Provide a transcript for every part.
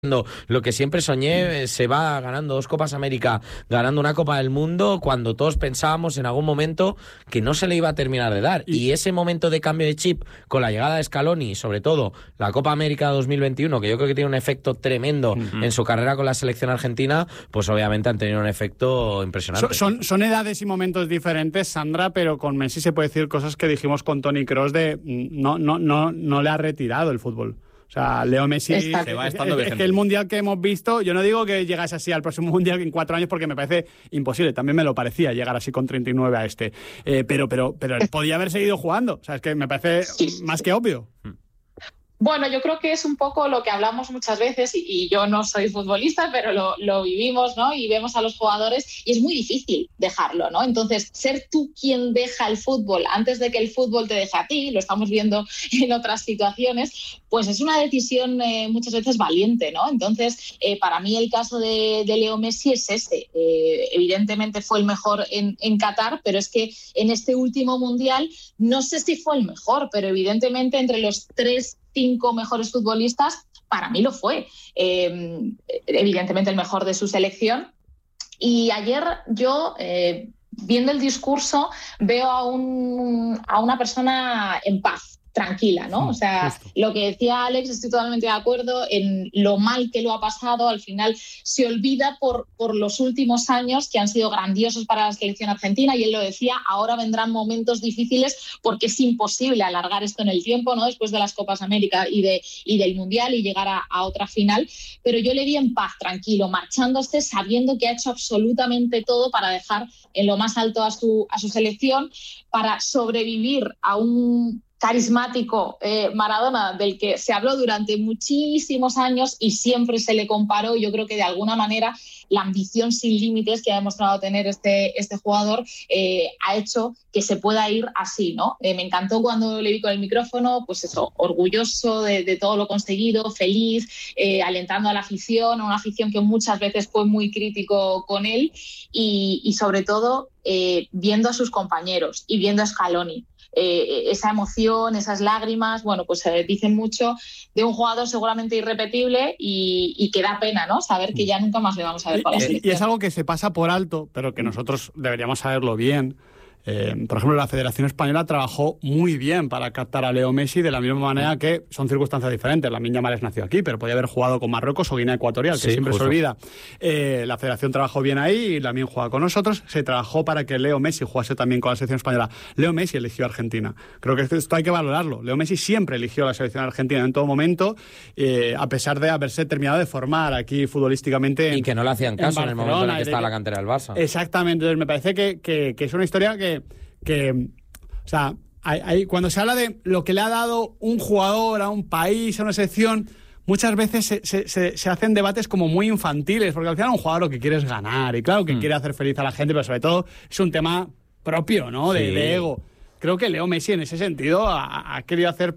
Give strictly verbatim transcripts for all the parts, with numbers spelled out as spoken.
Lo que siempre soñé, se va ganando dos Copas América, ganando una Copa del Mundo, cuando todos pensábamos en algún momento que no se le iba a terminar de dar. Y ese momento de cambio de chip con la llegada de Scaloni, sobre todo la Copa América dos mil veintiuno, que yo creo que tiene un efecto tremendo uh-huh. en su carrera con la selección argentina, pues obviamente han tenido un efecto impresionante. Son, son, son edades y momentos diferentes, Sandra, pero con Messi se puede decir cosas que dijimos con Toni Kroos de no, no, no, no le ha retirado el fútbol. O sea, Leo Messi Está, se va estando es, es que el mundial que hemos visto, yo no digo que llegase así al próximo mundial en cuatro años porque me parece imposible, también me lo parecía llegar así con treinta y nueve a este, eh, pero, pero, pero él podía haber seguido jugando, o sea, es que me parece sí. más que obvio. Bueno, yo creo que es un poco lo que hablamos muchas veces y, y yo no soy futbolista, pero lo, lo vivimos, ¿no? Y vemos a los jugadores y es muy difícil dejarlo, ¿no? Entonces, ser tú quien deja el fútbol antes de que el fútbol te deje a ti, lo estamos viendo en otras situaciones, pues es una decisión eh, muchas veces valiente, ¿no? Entonces, eh, para mí el caso de, de Leo Messi es ese. Eh, evidentemente fue el mejor en, en Qatar, pero es que en este último mundial no sé si fue el mejor, pero evidentemente entre los tres cinco mejores futbolistas, para mí lo fue. Eh, evidentemente el mejor de su selección. Y ayer yo, eh, viendo el discurso, veo a, un, a una persona en paz, tranquila, ¿no? O sea, Justo. Lo que decía Alex, estoy totalmente de acuerdo en lo mal que lo ha pasado. Al final se olvida por, por los últimos años que han sido grandiosos para la selección argentina, y él lo decía, ahora vendrán momentos difíciles porque es imposible alargar esto en el tiempo, ¿no? Después de las Copas América y, de, y del Mundial y llegar a, a otra final, pero yo le vi en paz, tranquilo, marchándose, sabiendo que ha hecho absolutamente todo para dejar en lo más alto a su, a su selección, para sobrevivir a un carismático eh, Maradona del que se habló durante muchísimos años y siempre se le comparó. Yo creo que de alguna manera la ambición sin límites que ha demostrado tener este, este jugador eh, ha hecho que se pueda ir así, ¿no? Eh, me encantó cuando le vi con el micrófono, pues eso, orgulloso de, de todo lo conseguido, feliz, eh, alentando a la afición, a una afición que muchas veces fue muy crítico con él y, y sobre todo eh, viendo a sus compañeros y viendo a Scaloni. Eh, esa emoción, esas lágrimas, bueno, pues eh, dicen mucho de un jugador seguramente irrepetible y, y que da pena, ¿no? Saber que ya nunca más le vamos a ver con la selección. Y es algo que se pasa por alto, pero que nosotros deberíamos saberlo bien. Eh, por ejemplo, la Federación Española trabajó muy bien para captar a Leo Messi, de la misma manera que son circunstancias diferentes. Lamine Yamal nació aquí, pero podía haber jugado con Marruecos o Guinea Ecuatorial, que sí, siempre justo. se olvida. Eh, la Federación trabajó bien ahí y Lamine juega con nosotros. Se trabajó para que Leo Messi jugase también con la selección española. Leo Messi eligió a Argentina. Creo que esto hay que valorarlo. Leo Messi siempre eligió a la selección argentina en todo momento, eh, a pesar de haberse terminado de formar aquí futbolísticamente. Y en, que no le hacían caso en, en el momento en el que estaba la cantera del Barça. Exactamente. Entonces me parece que, que, que es una historia que que, o sea, hay, hay, cuando se habla de lo que le ha dado un jugador a un país, a una selección, muchas veces se, se, se, se hacen debates como muy infantiles, porque al final un jugador lo que quiere es ganar, y claro que mm. quiere hacer feliz a la gente, pero sobre todo es un tema propio, ¿no? De, sí. de ego. Creo que Leo Messi en ese sentido ha, ha querido hacer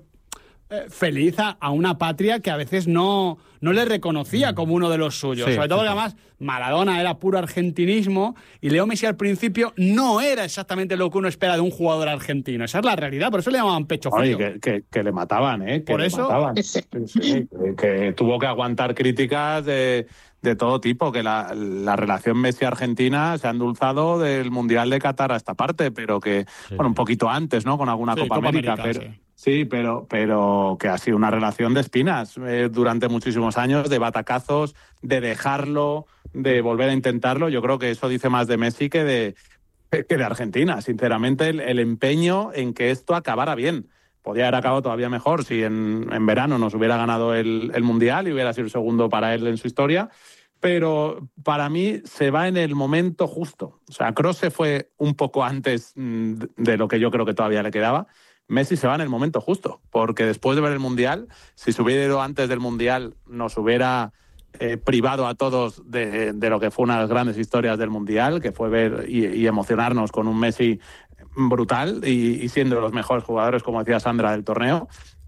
feliz a, a una patria que a veces no, no le reconocía como uno de los suyos. Sí, sobre todo sí. porque además Maradona era puro argentinismo y Leo Messi al principio no era exactamente lo que uno espera de un jugador argentino. Esa es la realidad, por eso le llamaban pecho frío. Oye, que, que, que le mataban, ¿eh? Que por le eso mataban. Sí, que, que tuvo que aguantar críticas de, de todo tipo, que la, la relación Messi-Argentina se ha endulzado del Mundial de Qatar a esta parte, pero que, sí. bueno, un poquito antes, ¿no? Con alguna sí, Copa, Copa América, América pero... sí. Sí, pero, pero que ha sido una relación de espinas eh, durante muchísimos años, de batacazos, de dejarlo, de volver a intentarlo. Yo creo que eso dice más de Messi que de, que de Argentina. Sinceramente, el, el empeño en que esto acabara bien. Podría haber acabado todavía mejor si en, en verano nos hubiera ganado el, el Mundial y hubiera sido el segundo para él en su historia. Pero para mí se va en el momento justo. O sea, Kroos se fue un poco antes de lo que yo creo que todavía le quedaba. Messi se va en el momento justo, porque después de ver el Mundial, si se hubiera ido antes del Mundial, nos hubiera eh, privado a todos de, de lo que fue una de las grandes historias del Mundial, que fue ver y, y emocionarnos con un Messi brutal y, y siendo de los mejores jugadores, como decía Sandra, del torneo,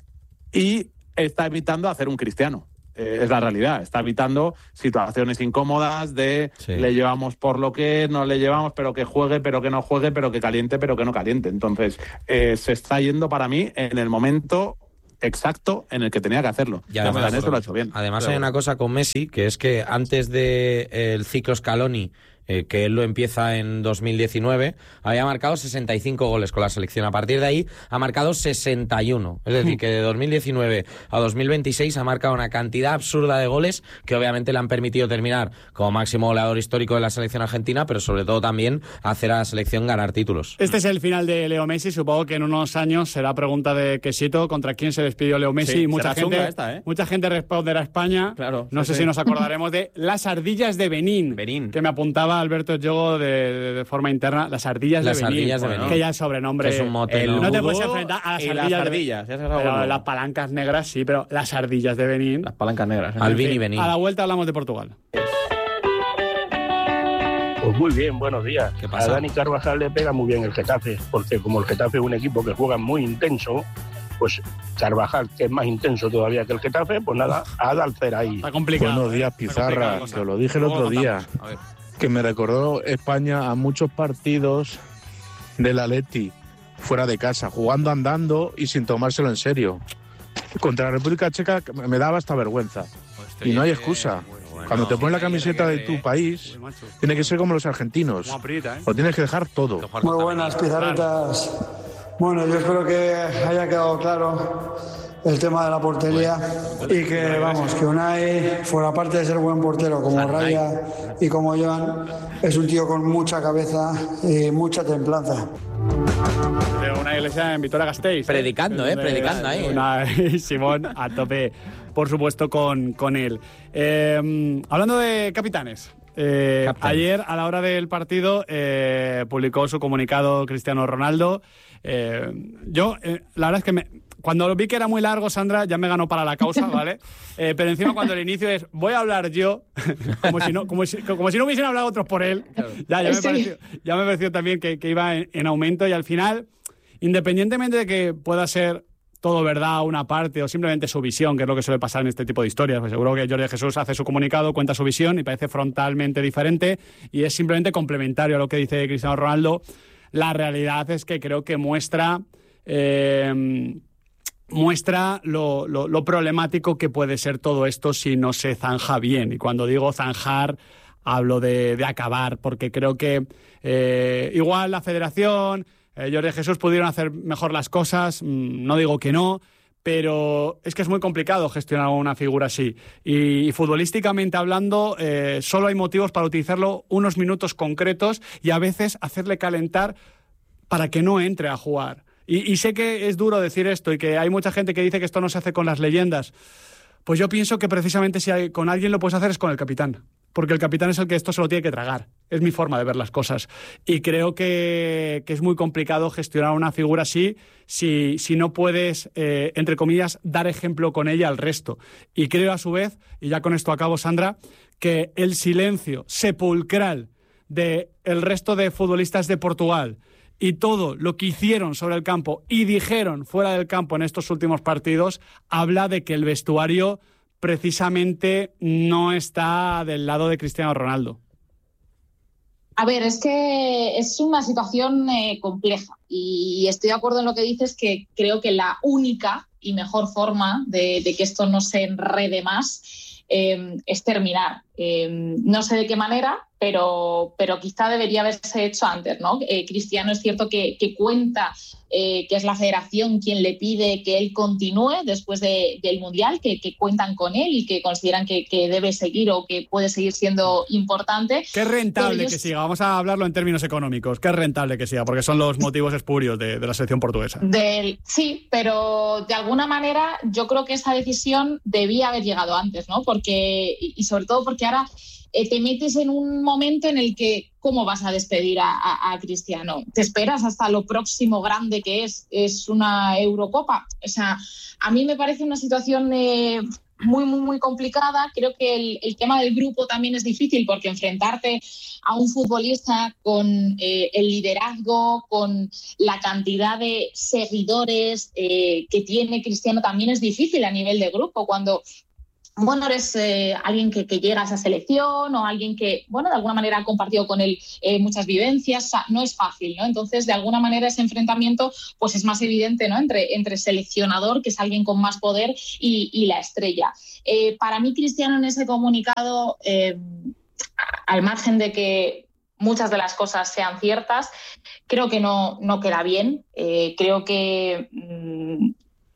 y está evitando hacer un Cristiano. Eh, es la realidad, está evitando situaciones incómodas de sí. le llevamos por lo que, no le llevamos, pero que juegue, pero que no juegue, pero que caliente, pero que no caliente. Entonces, eh, se está yendo para mí en el momento exacto en el que tenía que hacerlo. Y además, eso lo ha hecho bien. Además Pero hay una cosa con Messi, que es que antes del de ciclo Scaloni, eh, que él lo empieza en dos mil diecinueve, había marcado sesenta y cinco goles con la selección. A partir de ahí ha marcado sesenta y uno. Es decir, que de dos mil diecinueve a dos mil veintiséis ha marcado una cantidad absurda de goles que obviamente le han permitido terminar como máximo goleador histórico de la selección argentina, pero sobre todo también hacer a la selección ganar títulos. Este es el final de Leo Messi. Supongo que en unos años será pregunta de quesito contra quién se despidió Leo Messi. Sí, y mucha gente, esta, ¿eh? mucha gente responderá a España. Claro, no sí, sé sí. si nos acordaremos de las ardillas de Benín, Benín. que me apuntaba Alberto Yogo de, de, de forma interna. Las ardillas Las de Benín. ardillas de Benín. Que ya es sobrenombre. Que es un mote, El- ¿no? no te Vudú puedes enfrentar a las y ardillas. las de- ardillas, ya se pero acabó. las palancas negras sí, pero las ardillas de Benín. Las palancas negras. ¿eh? Albini En fin, Benín. A la vuelta hablamos de Portugal. Pues muy bien, buenos días. ¿Qué pasa? A Dani Carvajal le pega muy bien el Getafe, porque como el Getafe es un equipo que juega muy intenso, pues Carvajal, que es más intenso todavía que el Getafe, pues nada, a Dalcer ahí. Está complicado. Buenos días, ¿eh? Está complicada Pizarra. la cosa. Te lo dije el Luego otro lo día, contamos. A ver. que me recordó España a muchos partidos del Atleti fuera de casa, jugando andando y sin tomárselo en serio. Contra la República Checa me daba hasta vergüenza. Y no hay excusa. Cuando te pones la camiseta de tu país, Uy, macho. tiene que ser como los argentinos. Como aprieta, ¿eh? Lo tienes que dejar todo. Muy buenas, pizarritas. Bueno, yo espero que haya quedado claro el tema de la portería y que, vamos, que Unai, fuera parte de ser buen portero como Raya y como Joan, es un tío con mucha cabeza y mucha templanza. De una iglesia en Vitoria-Gasteiz. Predicando, ¿eh? Donde Predicando ahí. Una, y Simón a tope, por supuesto, con, con él. Eh, hablando de capitanes. eh, Captain. ayer, a la hora del partido, eh, publicó su comunicado Cristiano Ronaldo. Eh, yo, eh, la verdad es que me, cuando lo vi que era muy largo, Sandra, ya me ganó para la causa, ¿vale? Eh, pero encima cuando el inicio es, voy a hablar yo, como si no, como si, como si no hubiesen hablado otros por él, ya, ya, me, Sí. pareció, ya me pareció también que, que iba en, en aumento y al final, independientemente de que pueda ser todo verdad, una parte, o simplemente su visión, que es lo que suele pasar en este tipo de historias. Pues seguro que Jorge Jesús hace su comunicado, cuenta su visión y parece frontalmente diferente y es simplemente complementario a lo que dice Cristiano Ronaldo. La realidad es que creo que muestra... Eh, muestra lo, lo, lo problemático que puede ser todo esto si no se zanja bien. Y cuando digo zanjar, hablo de, de acabar, porque creo que eh, igual la federación, eh, Jorge Jesús pudieron hacer mejor las cosas, mm, no digo que no, pero es que es muy complicado gestionar una figura así. Y, y futbolísticamente hablando, eh, solo hay motivos para utilizarlo unos minutos concretos y a veces hacerle calentar para que no entre a jugar. Y, y sé que es duro decir esto y que hay mucha gente que dice que esto no se hace con las leyendas. Pues yo pienso que precisamente si hay, con alguien lo puedes hacer es con el capitán. Porque el capitán es el que esto se lo tiene que tragar. Es mi forma de ver las cosas. Y creo que, que es muy complicado gestionar una figura así si, si no puedes, eh, entre comillas, dar ejemplo con ella al resto. Y creo a su vez, y ya con esto acabo, Sandra, que el silencio sepulcral del resto de futbolistas de Portugal y todo lo que hicieron sobre el campo y dijeron fuera del campo en estos últimos partidos, habla de que el vestuario precisamente no está del lado de Cristiano Ronaldo. A ver, es que es una situación eh, compleja y estoy de acuerdo en lo que dices, que creo que la única y mejor forma de, de que esto no se enrede más eh, es terminar. Eh, no sé de qué manera, pero, pero quizá debería haberse hecho antes, ¿no? Eh, Cristiano es cierto que, que cuenta eh, que es la federación quien le pide que él continúe después de, del Mundial, que, que cuentan con él y que consideran que, que debe seguir o que puede seguir siendo importante. Qué rentable Pero que yo... siga, vamos a hablarlo en términos económicos, qué rentable que siga, porque son los motivos espurios de, de la selección portuguesa. Del, sí, pero de alguna manera yo creo que esa decisión debía haber llegado antes, ¿no? Porque, y sobre todo porque ahora eh, te metes en un momento en el que ¿cómo vas a despedir a, a, a Cristiano? ¿Te esperas hasta lo próximo grande que es, es una Eurocopa? O sea, a mí me parece una situación eh, muy, muy, muy complicada. Creo que el, el tema del grupo también es difícil porque enfrentarte a un futbolista con eh, el liderazgo, con la cantidad de seguidores eh, que tiene Cristiano también es difícil a nivel de grupo. Cuando bueno, eres eh, alguien que, que llega a esa selección o alguien que, bueno, de alguna manera ha compartido con él eh, muchas vivencias. O sea, no es fácil, ¿no? Entonces, de alguna manera, ese enfrentamiento pues es más evidente, ¿no? Entre, entre seleccionador, que es alguien con más poder, y, y la estrella. Eh, para mí, Cristiano, en ese comunicado, eh, al margen de que muchas de las cosas sean ciertas, creo que no, no queda bien. Eh, creo que... Mmm,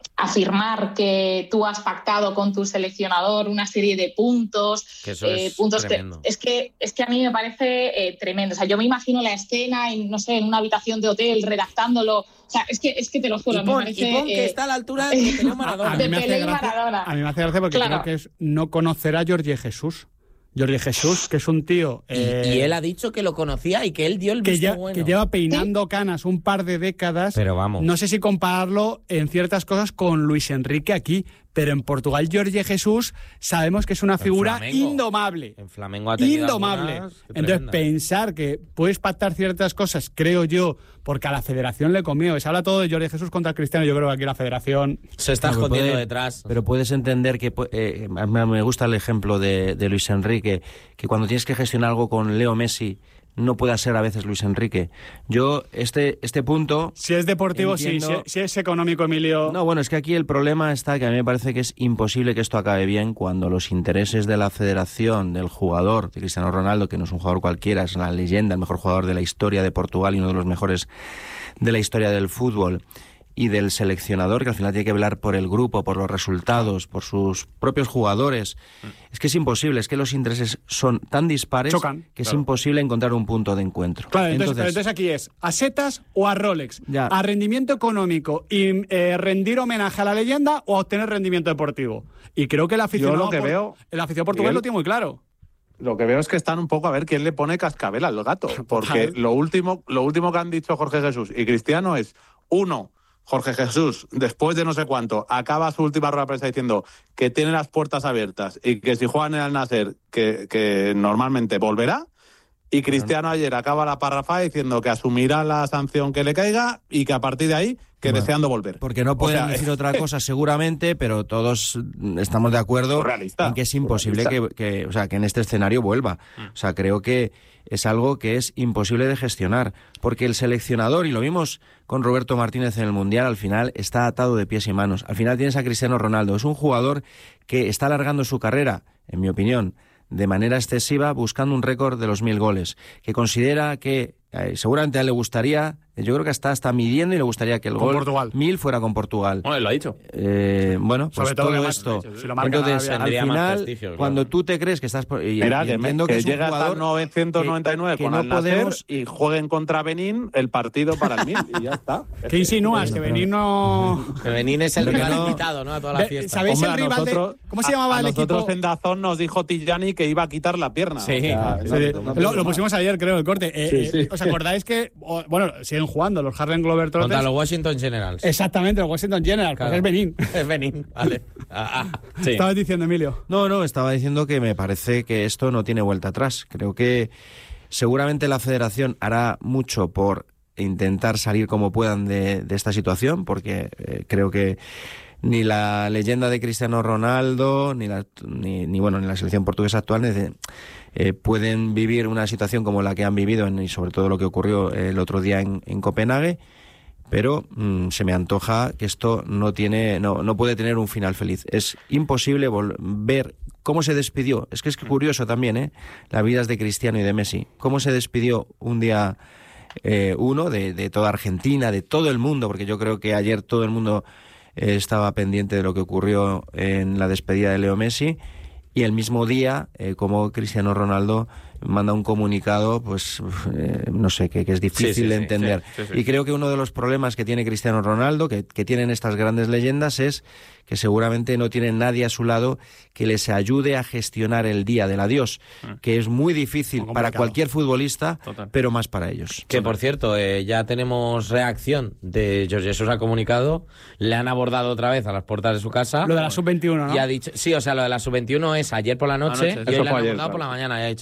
afirmar que tú has pactado con tu seleccionador una serie de puntos, que eso eh, es puntos tremendo. que es que es que a mí me parece eh, tremendo. O sea, yo me imagino la escena en, no sé, en una habitación de hotel redactándolo. O sea, es que es que te lo juro, Y pon, me parece y pon que eh, está a la altura de Pelé Maradona. A mí, de me hace Pelé y gracia, Maradona. a mí me hace gracia porque Claro. creo que es no conocer a Jorge Jesús. Jorge Jesús, que es un tío... Y, eh, y él ha dicho que lo conocía y que él dio el que, visto ya- bueno. que lleva peinando canas un par de décadas. Pero vamos. No sé si compararlo en ciertas cosas con Luis Enrique aquí, pero en Portugal Jorge Jesús sabemos que es una En figura Flamengo. indomable. En Flamengo ha tenido Indomable. algunas Entonces, tremendas. pensar que puedes pactar ciertas cosas, creo yo, porque a la federación le conviene. Se habla todo de Jorge Jesús contra Cristiano. Yo creo que aquí la federación... Se está No, pero escondiendo puede- detrás. Pero puedes entender que eh, a mí me gusta el ejemplo de, de Luis Enrique, que cuando tienes que gestionar algo con Leo Messi no puede ser a veces Luis Enrique. Yo este este punto Si es deportivo, Entiendo- sí. Si, si es económico, Emilio... No, bueno, es que aquí el problema está que a mí me parece que es imposible que esto acabe bien cuando los intereses de la federación, del jugador, de Cristiano Ronaldo, que no es un jugador cualquiera, es la leyenda, el mejor jugador de la historia de Portugal y uno de los mejores de la historia del fútbol, y del seleccionador, que al final tiene que velar por el grupo, por los resultados, por sus propios jugadores. Es que es imposible, es que los intereses son tan dispares Chocan, que es claro. imposible encontrar un punto de encuentro. Claro, entonces, pero entonces aquí es a setas o a Rolex, Ya. a rendimiento económico y eh, rendir homenaje a la leyenda o a obtener rendimiento deportivo. Y creo que el aficionado, Yo lo que por- veo, el aficionado portugués Miguel, lo tiene muy claro. Lo que veo es que están un poco a ver quién le pone cascabel al gato. Porque Total. lo último, lo último que han dicho Jorge Jesús y Cristiano es, uno, Jorge Jesús, después de no sé cuánto, acaba su última rueda de prensa diciendo que tiene las puertas abiertas y que si juegan en el Nasser, que, que normalmente volverá. Y Cristiano ayer acaba la párrafa diciendo que asumirá la sanción que le caiga y que a partir de ahí, que Bueno, deseando volver. Porque no pueden O sea, decir otra cosa seguramente, pero todos estamos de acuerdo Surrealista, en que es imposible que, surrealista. que, o sea, que en este escenario vuelva. O sea, creo que es algo que es imposible de gestionar, porque el seleccionador, y lo vimos con Roberto Martínez en el Mundial, al final está atado de pies y manos. Al final tienes a Cristiano Ronaldo. Es un jugador que está alargando su carrera, en mi opinión, de manera excesiva, buscando un récord de los mil goles, que considera que eh, seguramente a él le gustaría, yo creo que está, está midiendo y le gustaría que el Con gol Portugal. mil fuera con Portugal. Bueno, él lo ha dicho. Eh, bueno, pues Sobre todo todo, que más- esto. si lo marca Entonces, Arabia, al tendría más final, prestigio, claro. cuando tú te crees que estás... por- y- Mira, y que, entiendo que, que es un llega hasta jugador el novecientos noventa y nueve que con no el Nasser podemos- y jueguen contra Benín el partido para el mil y ya está. ¿Qué insinúas? Que Benín no... Que Benín es el Pero que rival no- invitado, ¿no? A toda la Ve- fiesta. ¿sabéis Hombre, el a rival de- nosotros- ¿Cómo se a- llamaba a el nosotros equipo? en Dazón nos dijo Tillani que iba a quitar la pierna. Sí. O sea, Sí, no- Sí, no- lo, lo pusimos ayer, creo, el corte. Eh, Sí, eh, sí. ¿Os acordáis que, o- bueno, siguen jugando los Harlem Globetrotters? Contra los Washington Generals. Exactamente, los Washington Generals, Claro. pues es Benín. Es Benín, vale. Ah, ah, sí. Estabas diciendo, Emilio. No, no, estaba diciendo que me parece que esto no tiene vuelta atrás. Creo que seguramente la federación hará mucho por intentar salir como puedan de, de esta situación, porque eh, creo que ni la leyenda de Cristiano Ronaldo, ni la, ni, ni, bueno, ni la selección portuguesa actual eh, eh, pueden vivir una situación como la que han vivido en- y sobre todo lo que ocurrió el otro día en, en Copenhague. Pero mmm, se me antoja que esto no tiene, no, no puede tener un final feliz. Es imposible vol- ver cómo se despidió. Es que es curioso también, ¿eh? Las vidas de Cristiano y de Messi. Cómo se despidió un día eh, uno de, de toda Argentina, de todo el mundo, porque yo creo que ayer todo el mundo eh, estaba pendiente de lo que ocurrió en la despedida de Leo Messi. Y el mismo día, eh, como Cristiano Ronaldo manda un comunicado, pues eh, no sé, que, que es difícil Sí, sí, de sí, entender. sí, sí, sí. Y creo que uno de los problemas que tiene Cristiano Ronaldo, que, que tienen estas grandes leyendas, es que seguramente no tienen nadie a su lado que les ayude a gestionar el día del adiós, que es muy difícil Muy para complicado. cualquier futbolista, Total. pero más para ellos. Que por cierto, eh, ya tenemos reacción de Jorge Jesús, ha comunicado, le han abordado otra vez a las puertas de su casa. Lo de la sub veintiuno, ¿no? Y ha dicho, sí, o sea, lo de la sub veintiuno es ayer por la noche Anoche, y eso hoy le han fue ayer, abordado por la claro. mañana y ha dicho,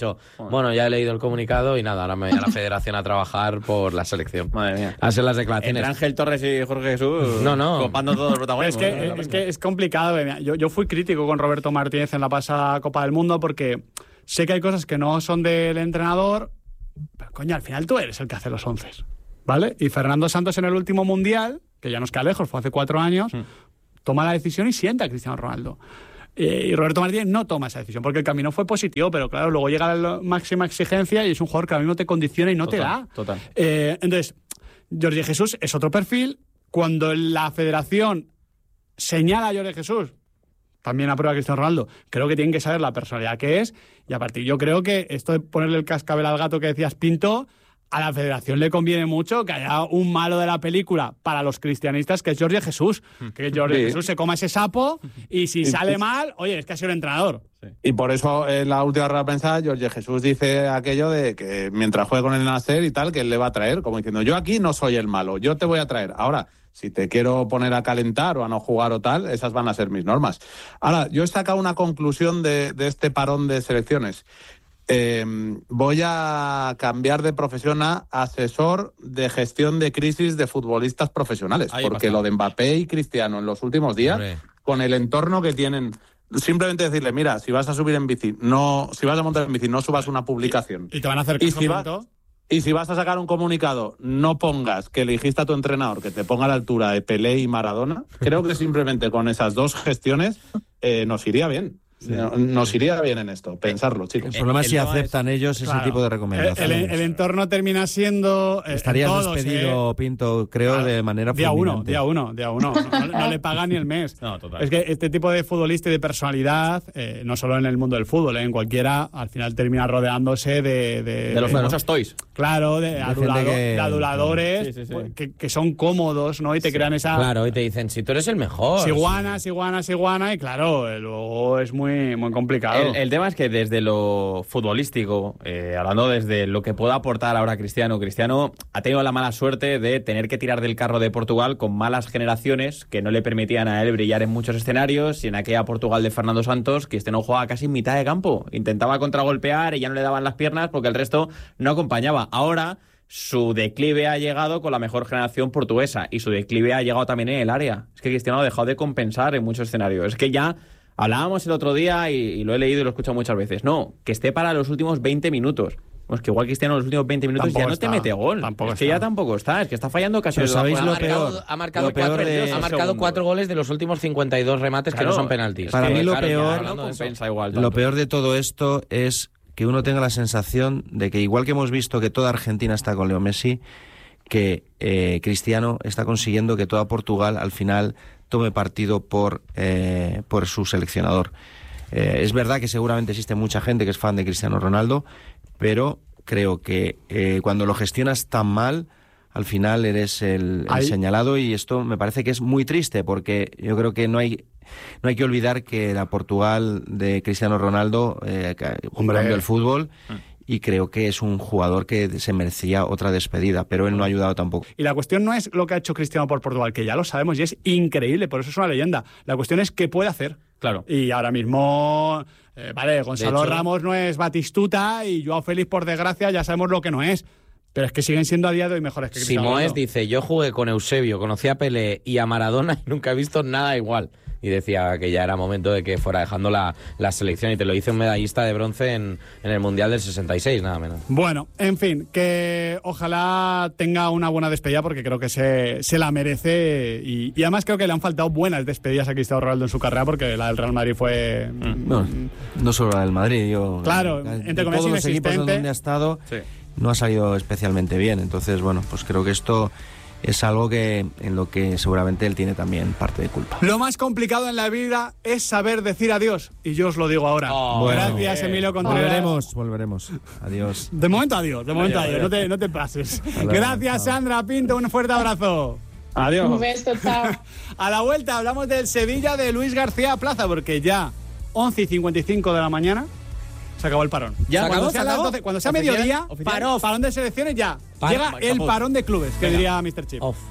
Bueno, ya he leído el comunicado y nada, ahora me voy a la federación a trabajar por la selección. Madre mía. A hacer las declaraciones. Entre Ángel Torres y Jorge Jesús no, no. copando todos los protagonistas. Es que, es, que es complicado. Yo, yo fui crítico con Roberto Martínez en la pasada Copa del Mundo porque sé que hay cosas que no son del entrenador, pero coño, al final tú eres el que hace los once, ¿vale? Y Fernando Santos en el último Mundial, que ya nos queda lejos, fue hace cuatro años, mm. toma la decisión y sienta a Cristiano Ronaldo. Eh, y Roberto Martínez no toma esa decisión, porque el camino fue positivo, pero claro, luego llega la máxima exigencia y es un jugador que a mí no te condiciona y no total, te da. Total. Eh, entonces, Jorge Jesús es otro perfil. Cuando la federación señala a Jorge Jesús, también aprueba a Cristiano Ronaldo, creo que tienen que saber la personalidad que es, y a partir yo creo que esto de ponerle el cascabel al gato que decías, Pinto, a la federación le conviene mucho que haya un malo de la película para los cristianistas, que es Jorge Jesús, que Jorge sí. Jesús se coma ese sapo y si sale mal, oye, es que ha sido el entrenador. Sí. Y por eso en la última rueda de prensa Jorge Jesús dice aquello de que mientras juegue con el Nasser y tal, que él le va a traer, como diciendo, yo aquí no soy el malo, yo te voy a traer. Ahora, si te quiero poner a calentar o a no jugar o tal, esas van a ser mis normas. Ahora, yo he sacado una conclusión de, de este parón de selecciones. Eh, voy a cambiar de profesión a asesor de gestión de crisis de futbolistas profesionales, Ahí porque lo de Mbappé y Cristiano en los últimos días, Hombre. con el entorno que tienen, simplemente decirle, mira, si vas a subir en bici, no, si vas a montar en bici, no subas una publicación. Y te van a hacer y si, va, y si vas a sacar un comunicado, no pongas que elegiste a tu entrenador que te ponga a la altura de Pelé y Maradona. Creo que simplemente con esas dos gestiones eh, nos iría bien. Sí. Nos iría bien en esto, pensarlo, chicos. El problema es si aceptan es, ellos claro, ese tipo de recomendaciones. El, el, el entorno termina siendo... Eh, Estarías todos, despedido, eh, Pinto, creo, claro, de manera día fulminante. uno, día uno, día uno. No, no, no le pagan ni el mes. No, total. Es que este tipo de futbolista y de personalidad, eh, no solo en el mundo del fútbol, eh, en cualquiera, al final termina rodeándose de... De, de los famosos toys. Claro, de, de, adulado, que... de aduladores sí, sí, sí. Pues, que, que son cómodos, ¿no? Y te sí. crean esa... Claro, y te dicen, si tú eres el mejor. Siguana, Siguana, Siguana, y claro, luego es muy, muy complicado. El, el tema es que desde lo futbolístico, eh, hablando desde lo que pueda aportar ahora Cristiano, Cristiano ha tenido la mala suerte de tener que tirar del carro de Portugal con malas generaciones que no le permitían a él brillar en muchos escenarios, y en aquella Portugal de Fernando Santos, Cristiano jugaba casi en mitad de campo, intentaba contragolpear y ya no le daban las piernas porque el resto no acompañaba. Ahora su declive ha llegado con la mejor generación portuguesa y su declive ha llegado también en el área. Es que Cristiano ha dejado de compensar en muchos escenarios. Es que ya... Hablábamos el otro día y, y lo he leído y lo he escuchado muchas veces. No, que esté para los últimos veinte minutos. Pues que igual Cristiano en los últimos veinte minutos tampoco ya no está. te mete gol. Tampoco es que está. ya tampoco está. Es que está fallando casi. Pero sabéis lo ha peor. Marcado, ha marcado, lo peor cuatro, de... ha marcado cuatro goles de los últimos cincuenta y dos remates claro, que no son penaltis. Para que, mí lo claro, peor, no compensa igual tanto. Lo peor de todo esto es que uno tenga la sensación de que, igual que hemos visto que toda Argentina está con Leo Messi, que eh, Cristiano está consiguiendo que toda Portugal al final tome partido por, eh, por su seleccionador. Eh, es verdad que seguramente existe mucha gente que es fan de Cristiano Ronaldo, pero creo que eh, cuando lo gestionas tan mal, al final eres el, el señalado, y esto me parece que es muy triste, porque yo creo que no hay no hay que olvidar que la Portugal de Cristiano Ronaldo eh, cambió el fútbol. Y creo que es un jugador que se merecía otra despedida, pero él no ha ayudado tampoco. Y la cuestión no es lo que ha hecho Cristiano por Portugal, que ya lo sabemos y es increíble, por eso es una leyenda. La cuestión es qué puede hacer. Claro. Y ahora mismo, eh, vale, Gonzalo hecho, Ramos no es Batistuta y Joao Félix, por desgracia, ya sabemos lo que no es. Pero es que siguen siendo a día de hoy mejores que Cristiano Simoes Ronaldo. dice, yo jugué con Eusebio, conocí a Pelé y a Maradona y nunca he visto nada igual. Y decía que ya era momento de que fuera dejando la, la selección, y te lo dice un medallista de bronce en, en el Mundial del sesenta y seis, nada menos. Bueno, en fin, que ojalá tenga una buena despedida, porque creo que se, se la merece, y, y además creo que le han faltado buenas despedidas a Cristiano Ronaldo en su carrera, porque la del Real Madrid fue... No, no solo la del Madrid, yo... Claro, de entre comillas, todos los equipos donde ha estado, sí. no ha salido especialmente bien. Entonces, bueno, pues creo que esto es algo que en lo que seguramente él tiene también parte de culpa. Lo más complicado en la vida es saber decir adiós, y yo os lo digo ahora. Oh, Gracias, bueno. Emilio Contreras. Volveremos, volveremos. Adiós. De momento adiós, de momento adiós, adiós. No, te, no te pases. Luego, Gracias, chao. Sandra Pinto, un fuerte abrazo. Adiós. Un beso, chao. A la vuelta hablamos del Sevilla de Luis García Plaza, porque ya once y cincuenta y cinco de la mañana se acabó el parón. ¿Ya cuando acabó? sea, ¿Se las acabó? doce, cuando sea ¿Oficial? mediodía, ¿Oficial? parón, parón de selecciones ya. Par- Llega Par- el caput. parón de clubes, que Venga. diría mister Chip. Off.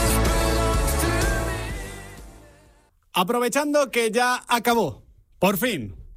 Aprovechando que ya acabó, por fin,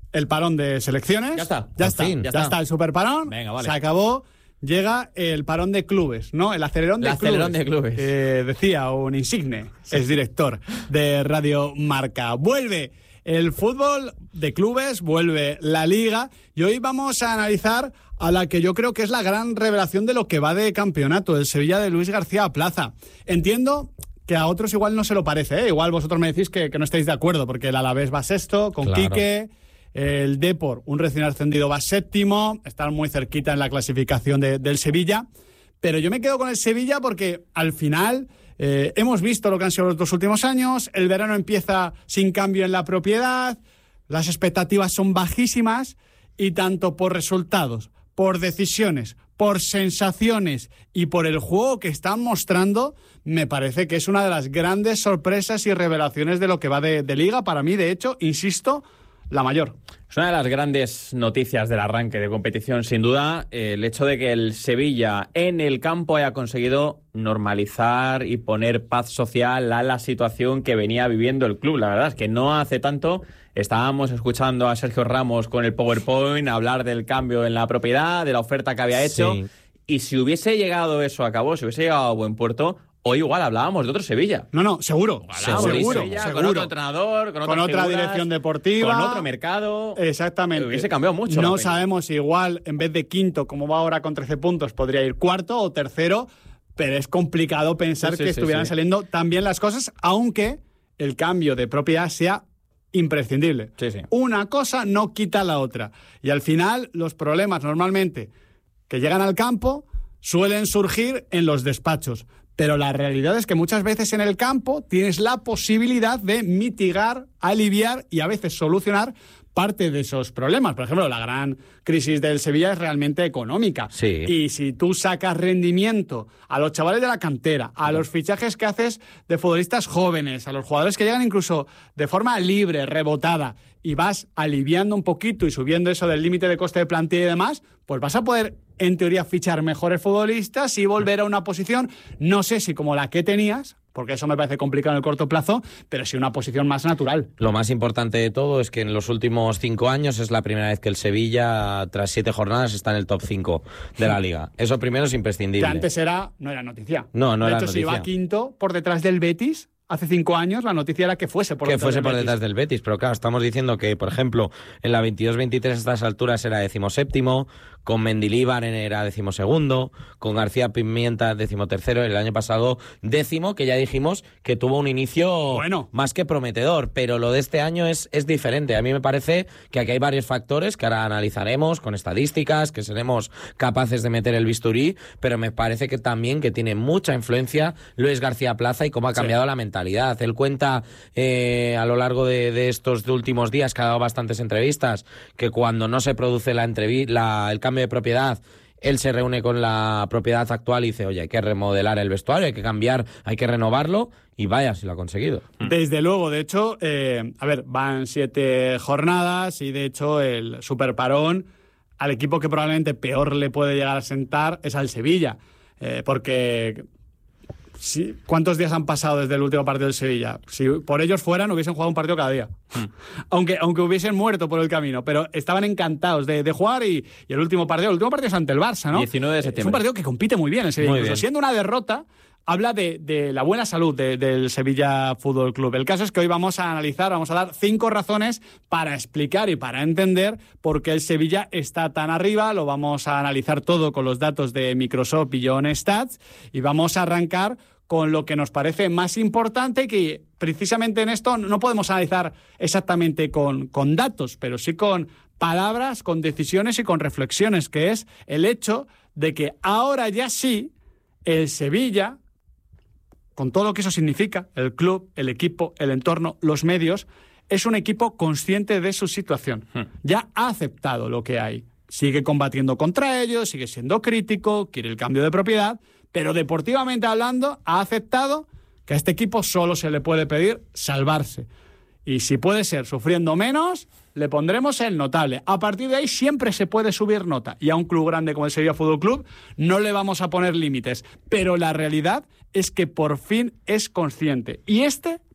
el parón de selecciones. Ya está. Ya Por está. fin, ya ya está. está. el superparón. Venga, vale. Se acabó. Llega el parón de clubes, ¿no? El acelerón de El clubes. acelerón de clubes. Eh, decía un insigne, es director de Radio Marca. Vuelve el fútbol de clubes, vuelve la Liga, y hoy vamos a analizar a la que yo creo que es la gran revelación de lo que va de campeonato, el Sevilla de Luis García Plaza. Entiendo que a otros igual no se lo parece, ¿eh? Igual vosotros me decís que, que no estáis de acuerdo, porque el Alavés va sexto, con Claro. Quique. El Depor, un recién ascendido, va séptimo, están muy cerquita en la clasificación de, del Sevilla, pero yo me quedo con el Sevilla porque al final eh, hemos visto lo que han sido los dos últimos años, el verano empieza sin cambio en la propiedad, las expectativas son bajísimas y tanto por resultados, por decisiones, por sensaciones y por el juego que están mostrando, me parece que es una de las grandes sorpresas y revelaciones de lo que va de, de Liga. Para mí, de hecho, insisto, la mayor. Es una de las grandes noticias del arranque de competición, sin duda, el hecho de que el Sevilla en el campo haya conseguido normalizar y poner paz social a la situación que venía viviendo el club. La verdad es que no hace tanto estábamos escuchando a Sergio Ramos con el PowerPoint hablar del cambio en la propiedad, de la oferta que había hecho, Sí. y si hubiese llegado eso a cabo, si hubiese llegado a buen puerto, hoy igual hablábamos de otro Sevilla. No, no, seguro. Hablábamos de seguro, Sevilla seguro. Con otro entrenador, con, Con otras otra figuras, dirección deportiva. con otro mercado. Exactamente. Hubiese cambiado mucho. No la peli. sabemos si igual, en vez de quinto, como va ahora con trece puntos, podría ir cuarto o tercero, pero es complicado pensar Sí, sí, que sí, estuvieran sí. saliendo tan bien las cosas, aunque el cambio de propiedad sea imprescindible. Sí, sí. Una cosa no quita la otra. Y al final, los problemas normalmente que llegan al campo suelen surgir en los despachos. Pero la realidad es que muchas veces en el campo tienes la posibilidad de mitigar, aliviar y a veces solucionar parte de esos problemas. Por ejemplo, la gran crisis del Sevilla es realmente económica. Sí. Y si tú sacas rendimiento a los chavales de la cantera, a los fichajes que haces de futbolistas jóvenes, a los jugadores que llegan incluso de forma libre, rebotada, y vas aliviando un poquito y subiendo eso del límite de coste de plantilla y demás, pues vas a poder, en teoría, fichar mejores futbolistas y volver a una posición, no sé si como la que tenías, porque eso me parece complicado en el corto plazo, pero sí una posición más natural. Lo más importante de todo es que en los últimos cinco años es la primera vez que el Sevilla, tras siete jornadas, está en el top cinco de la Liga. Eso primero es Que imprescindible. antes era, no era noticia. No, no de era hecho, si noticia. iba quinto por detrás del Betis, hace cinco años la noticia era que fuese por que detrás fuese del por Betis. detrás del Betis, pero claro, estamos diciendo que, por ejemplo, en la veintidós veintitrés a estas alturas era decimoséptimo, con Mendilibar era decimosegundo, con García Pimienta decimotercero, el año pasado décimo, que ya dijimos que tuvo un inicio Bueno. más que prometedor, pero lo de este año es, es diferente. A mí me parece que aquí hay varios factores que ahora analizaremos con estadísticas, que seremos capaces de meter el bisturí, pero me parece que también que tiene mucha influencia Luis García Plaza y cómo ha cambiado Sí. la mentalidad. Él cuenta eh, a lo largo de, de estos últimos días, que ha dado bastantes entrevistas, que cuando no se produce la entrevi- la, el cambio de propiedad, él se reúne con la propiedad actual y dice, oye, hay que remodelar el vestuario, hay que cambiar, hay que renovarlo, y vaya si lo ha conseguido. Desde luego, de hecho, eh, a ver, van siete jornadas y de hecho el superparón al equipo que probablemente peor le puede llegar a sentar es al Sevilla, eh, porque... Sí, ¿cuántos días han pasado desde el último partido del Sevilla? Si por ellos fueran, hubiesen jugado un partido cada día. Aunque, aunque hubiesen muerto por el camino, pero estaban encantados de, de jugar y, y el último partido, el último partido es ante el Barça, ¿no? diecinueve de Es un septiembre. partido que compite muy bien el Sevilla. Muy Incluso bien. siendo una derrota, habla de, de la buena salud de- del Sevilla Fútbol Club. El caso es que hoy vamos a analizar, vamos a dar cinco razones para explicar y para entender por qué el Sevilla está tan arriba. Lo vamos a analizar todo con los datos de Microsoft y John Stats y vamos a arrancar con lo que nos parece más importante, que precisamente en esto no podemos analizar exactamente con, con datos, pero sí con palabras, con decisiones y con reflexiones, que es el hecho de que ahora ya sí el Sevilla, con todo lo que eso significa, el club, el equipo, el entorno, los medios, es un equipo consciente de su situación. Ya ha aceptado lo que hay. Sigue combatiendo contra ellos, sigue siendo crítico, quiere el cambio de propiedad, pero deportivamente hablando ha aceptado que a este equipo solo se le puede pedir salvarse. Y si puede ser sufriendo menos, le pondremos el notable. A partir de ahí siempre se puede subir nota. Y a un club grande como el Sevilla Fútbol Club no le vamos a poner límites. Pero la realidad es que por fin es consciente. Y este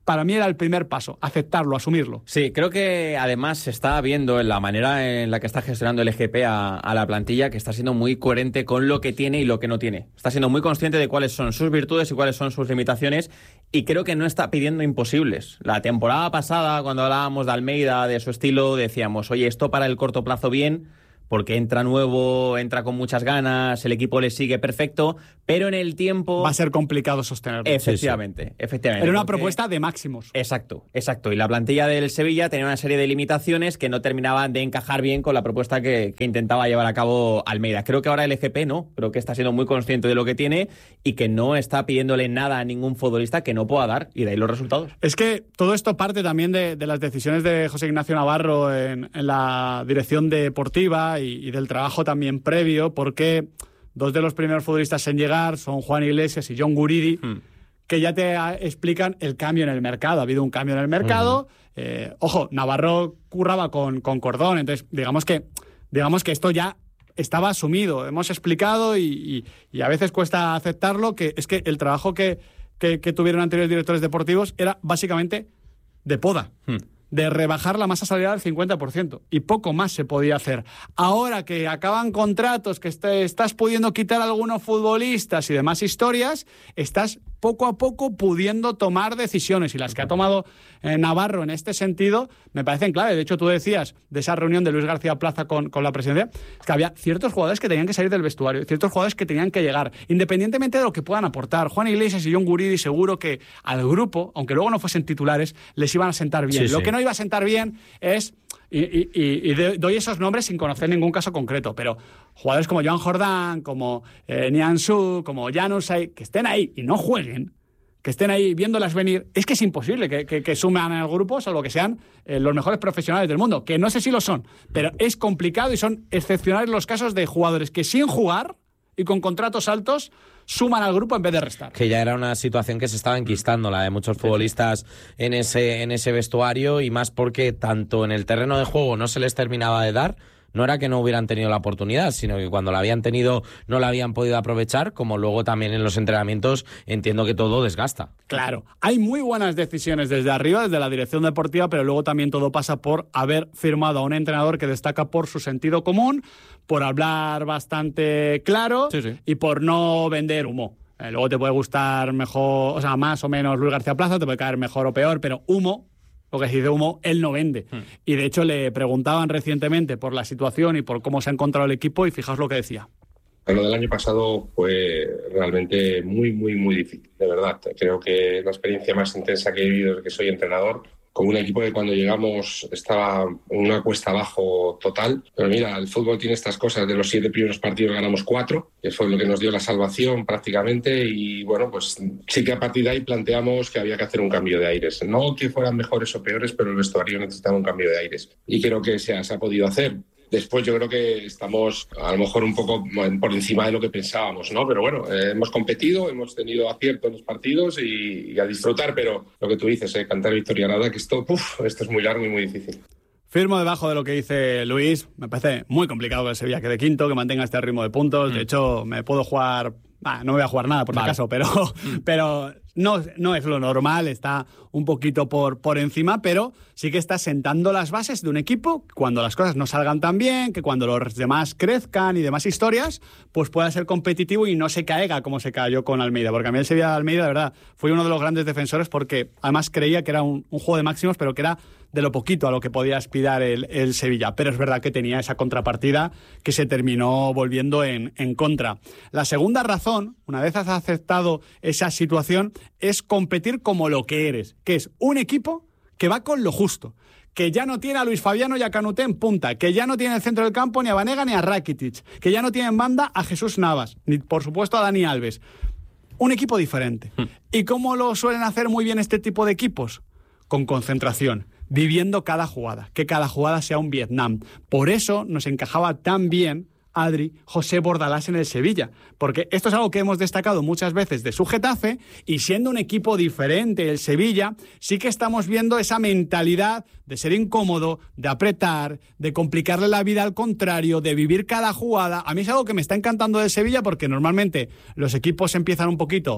para mí era el primer paso, aceptarlo, asumirlo. Sí, creo que además se está viendo en la manera en la que está gestionando el G P a, a la plantilla que está siendo muy coherente con lo que tiene y lo que no tiene. Está siendo muy consciente de cuáles son sus virtudes y cuáles son sus limitaciones, y creo que no está pidiendo imposibles. La temporada pasada, cuando hablábamos de Almeida, de su estilo, decíamos, oye, esto para el corto plazo bien, porque entra nuevo, entra con muchas ganas, el equipo le sigue perfecto, pero en el tiempo... Va a ser complicado sostenerlo. Efectivamente, sí, sí. efectivamente. Era una porque... propuesta de máximos. Exacto, exacto. Y la plantilla del Sevilla tenía una serie de limitaciones que no terminaban de encajar bien con la propuesta que, que intentaba llevar a cabo Almeida. Creo que ahora el G P no, creo que está siendo muy consciente de lo que tiene y que no está pidiéndole nada a ningún futbolista que no pueda dar, y de ahí los resultados. Es que todo esto parte también de, de las decisiones de José Ignacio Navarro en, en la dirección deportiva y, y del trabajo también previo, porque dos de los primeros futbolistas en llegar son Juan Iglesias y John Guridi, hmm. que ya te explican el cambio en el mercado. Ha habido un cambio en el mercado. Uh-huh. Eh, ojo, Navarro curraba con, con Cordón, entonces digamos que, digamos que esto ya estaba asumido. Hemos explicado y, y, y a veces cuesta aceptarlo, que es que el trabajo que, que, que tuvieron anteriores directores deportivos era básicamente de poda. Hmm. de rebajar la masa salarial al cincuenta por ciento, y poco más se podía hacer. Ahora que acaban contratos, que est- estás pudiendo quitar a algunos futbolistas y demás historias, estás poco a poco pudiendo tomar decisiones, y las que ha tomado eh, Navarro en este sentido me parecen clave. De hecho, tú decías de esa reunión de Luis García Plaza con, con la presidencia, es que había ciertos jugadores que tenían que salir del vestuario, ciertos jugadores que tenían que llegar, independientemente de lo que puedan aportar. Juan Iglesias y John Guridi seguro que al grupo, aunque luego no fuesen titulares, les iban a sentar bien. Sí, lo sí. que no iba a sentar bien es, y, y, y doy esos nombres sin conocer ningún caso concreto, pero jugadores como Joan Jordán, como eh, Nianzú, como Januzaj, que estén ahí y no jueguen, que estén ahí viéndolas venir, es que es imposible que, que, que sumen al grupo, salvo que sean eh, los mejores profesionales del mundo, que no sé si lo son, pero es complicado y son excepcionales los casos de jugadores que sin jugar y con contratos altos suman al grupo en vez de restar. Que ya era una situación que se estaba enquistando, la de muchos futbolistas en ese, en ese vestuario, y más porque tanto en el terreno de juego no se les terminaba de dar. No era que no hubieran tenido la oportunidad, sino que cuando la habían tenido no la habían podido aprovechar, como luego también en los entrenamientos entiendo que todo desgasta. Claro, hay muy buenas decisiones desde arriba, desde la dirección deportiva, pero luego también todo pasa por haber firmado a un entrenador que destaca por su sentido común, por hablar bastante claro, sí, sí. y por no vender humo. Eh, luego te puede gustar mejor, o sea, más o menos Luis García Plaza, te puede caer mejor o peor, pero humo, lo que se dice humo, él no vende. Hmm. Y de hecho le preguntaban recientemente por la situación y por cómo se ha encontrado el equipo, y fijaos lo que decía. Lo del año pasado fue realmente muy, muy, muy difícil, de verdad. Creo que es la experiencia más intensa que he vivido desde que soy entrenador, con un equipo que cuando llegamos estaba en una cuesta abajo total. Pero mira, el fútbol tiene estas cosas, de los siete primeros partidos ganamos cuatro, que fue lo que nos dio la salvación prácticamente, y bueno, pues sí que a partir de ahí planteamos que había que hacer un cambio de aires. No que fueran mejores o peores, pero el vestuario necesitaba un cambio de aires, y creo que se ha, se ha podido hacer. Después yo creo que estamos a lo mejor un poco por encima de lo que pensábamos, ¿no? Pero bueno, eh, hemos competido, hemos tenido acierto en los partidos y, y a disfrutar, pero lo que tú dices, eh, cantar victoria nada, que esto, uf, esto es muy largo y muy difícil. Firmo debajo de lo que dice Luis. Me parece muy complicado que el Sevilla quede quinto, que mantenga este ritmo de puntos. Mm. De hecho, me puedo jugar... Ah, no voy a jugar nada, por vale. si acaso, pero, mm. pero no, no es lo normal, está un poquito por, por encima, pero sí que está sentando las bases de un equipo, cuando las cosas no salgan tan bien, que cuando los demás crezcan y demás historias, pues pueda ser competitivo y no se caiga como se cayó con Almeida. Porque a mí el Sevilla de Almeida, de verdad, fue uno de los grandes defensores, porque además creía que era un, un juego de máximos, pero que era de lo poquito a lo que podía aspirar el, el Sevilla. Pero es verdad que tenía esa contrapartida que se terminó volviendo en, en contra. La segunda razón, una vez has aceptado esa situación, es competir como lo que eres, que es un equipo que va con lo justo, que ya no tiene a Luis Fabiano y a Canuté en punta, que ya no tiene en el centro del campo ni a Banega ni a Rakitic, que ya no tiene en banda a Jesús Navas, ni por supuesto a Dani Alves. Un equipo diferente. Hmm. ¿Y cómo lo suelen hacer muy bien este tipo de equipos? Con concentración, viviendo cada jugada, que cada jugada sea un Vietnam. Por eso nos encajaba tan bien, Adri, José Bordalás en el Sevilla, porque esto es algo que hemos destacado muchas veces de su Getafe, y siendo un equipo diferente el Sevilla, sí que estamos viendo esa mentalidad de ser incómodo, de apretar, de complicarle la vida al contrario, de vivir cada jugada. A mí es algo que me está encantando del Sevilla, porque normalmente los equipos empiezan un poquito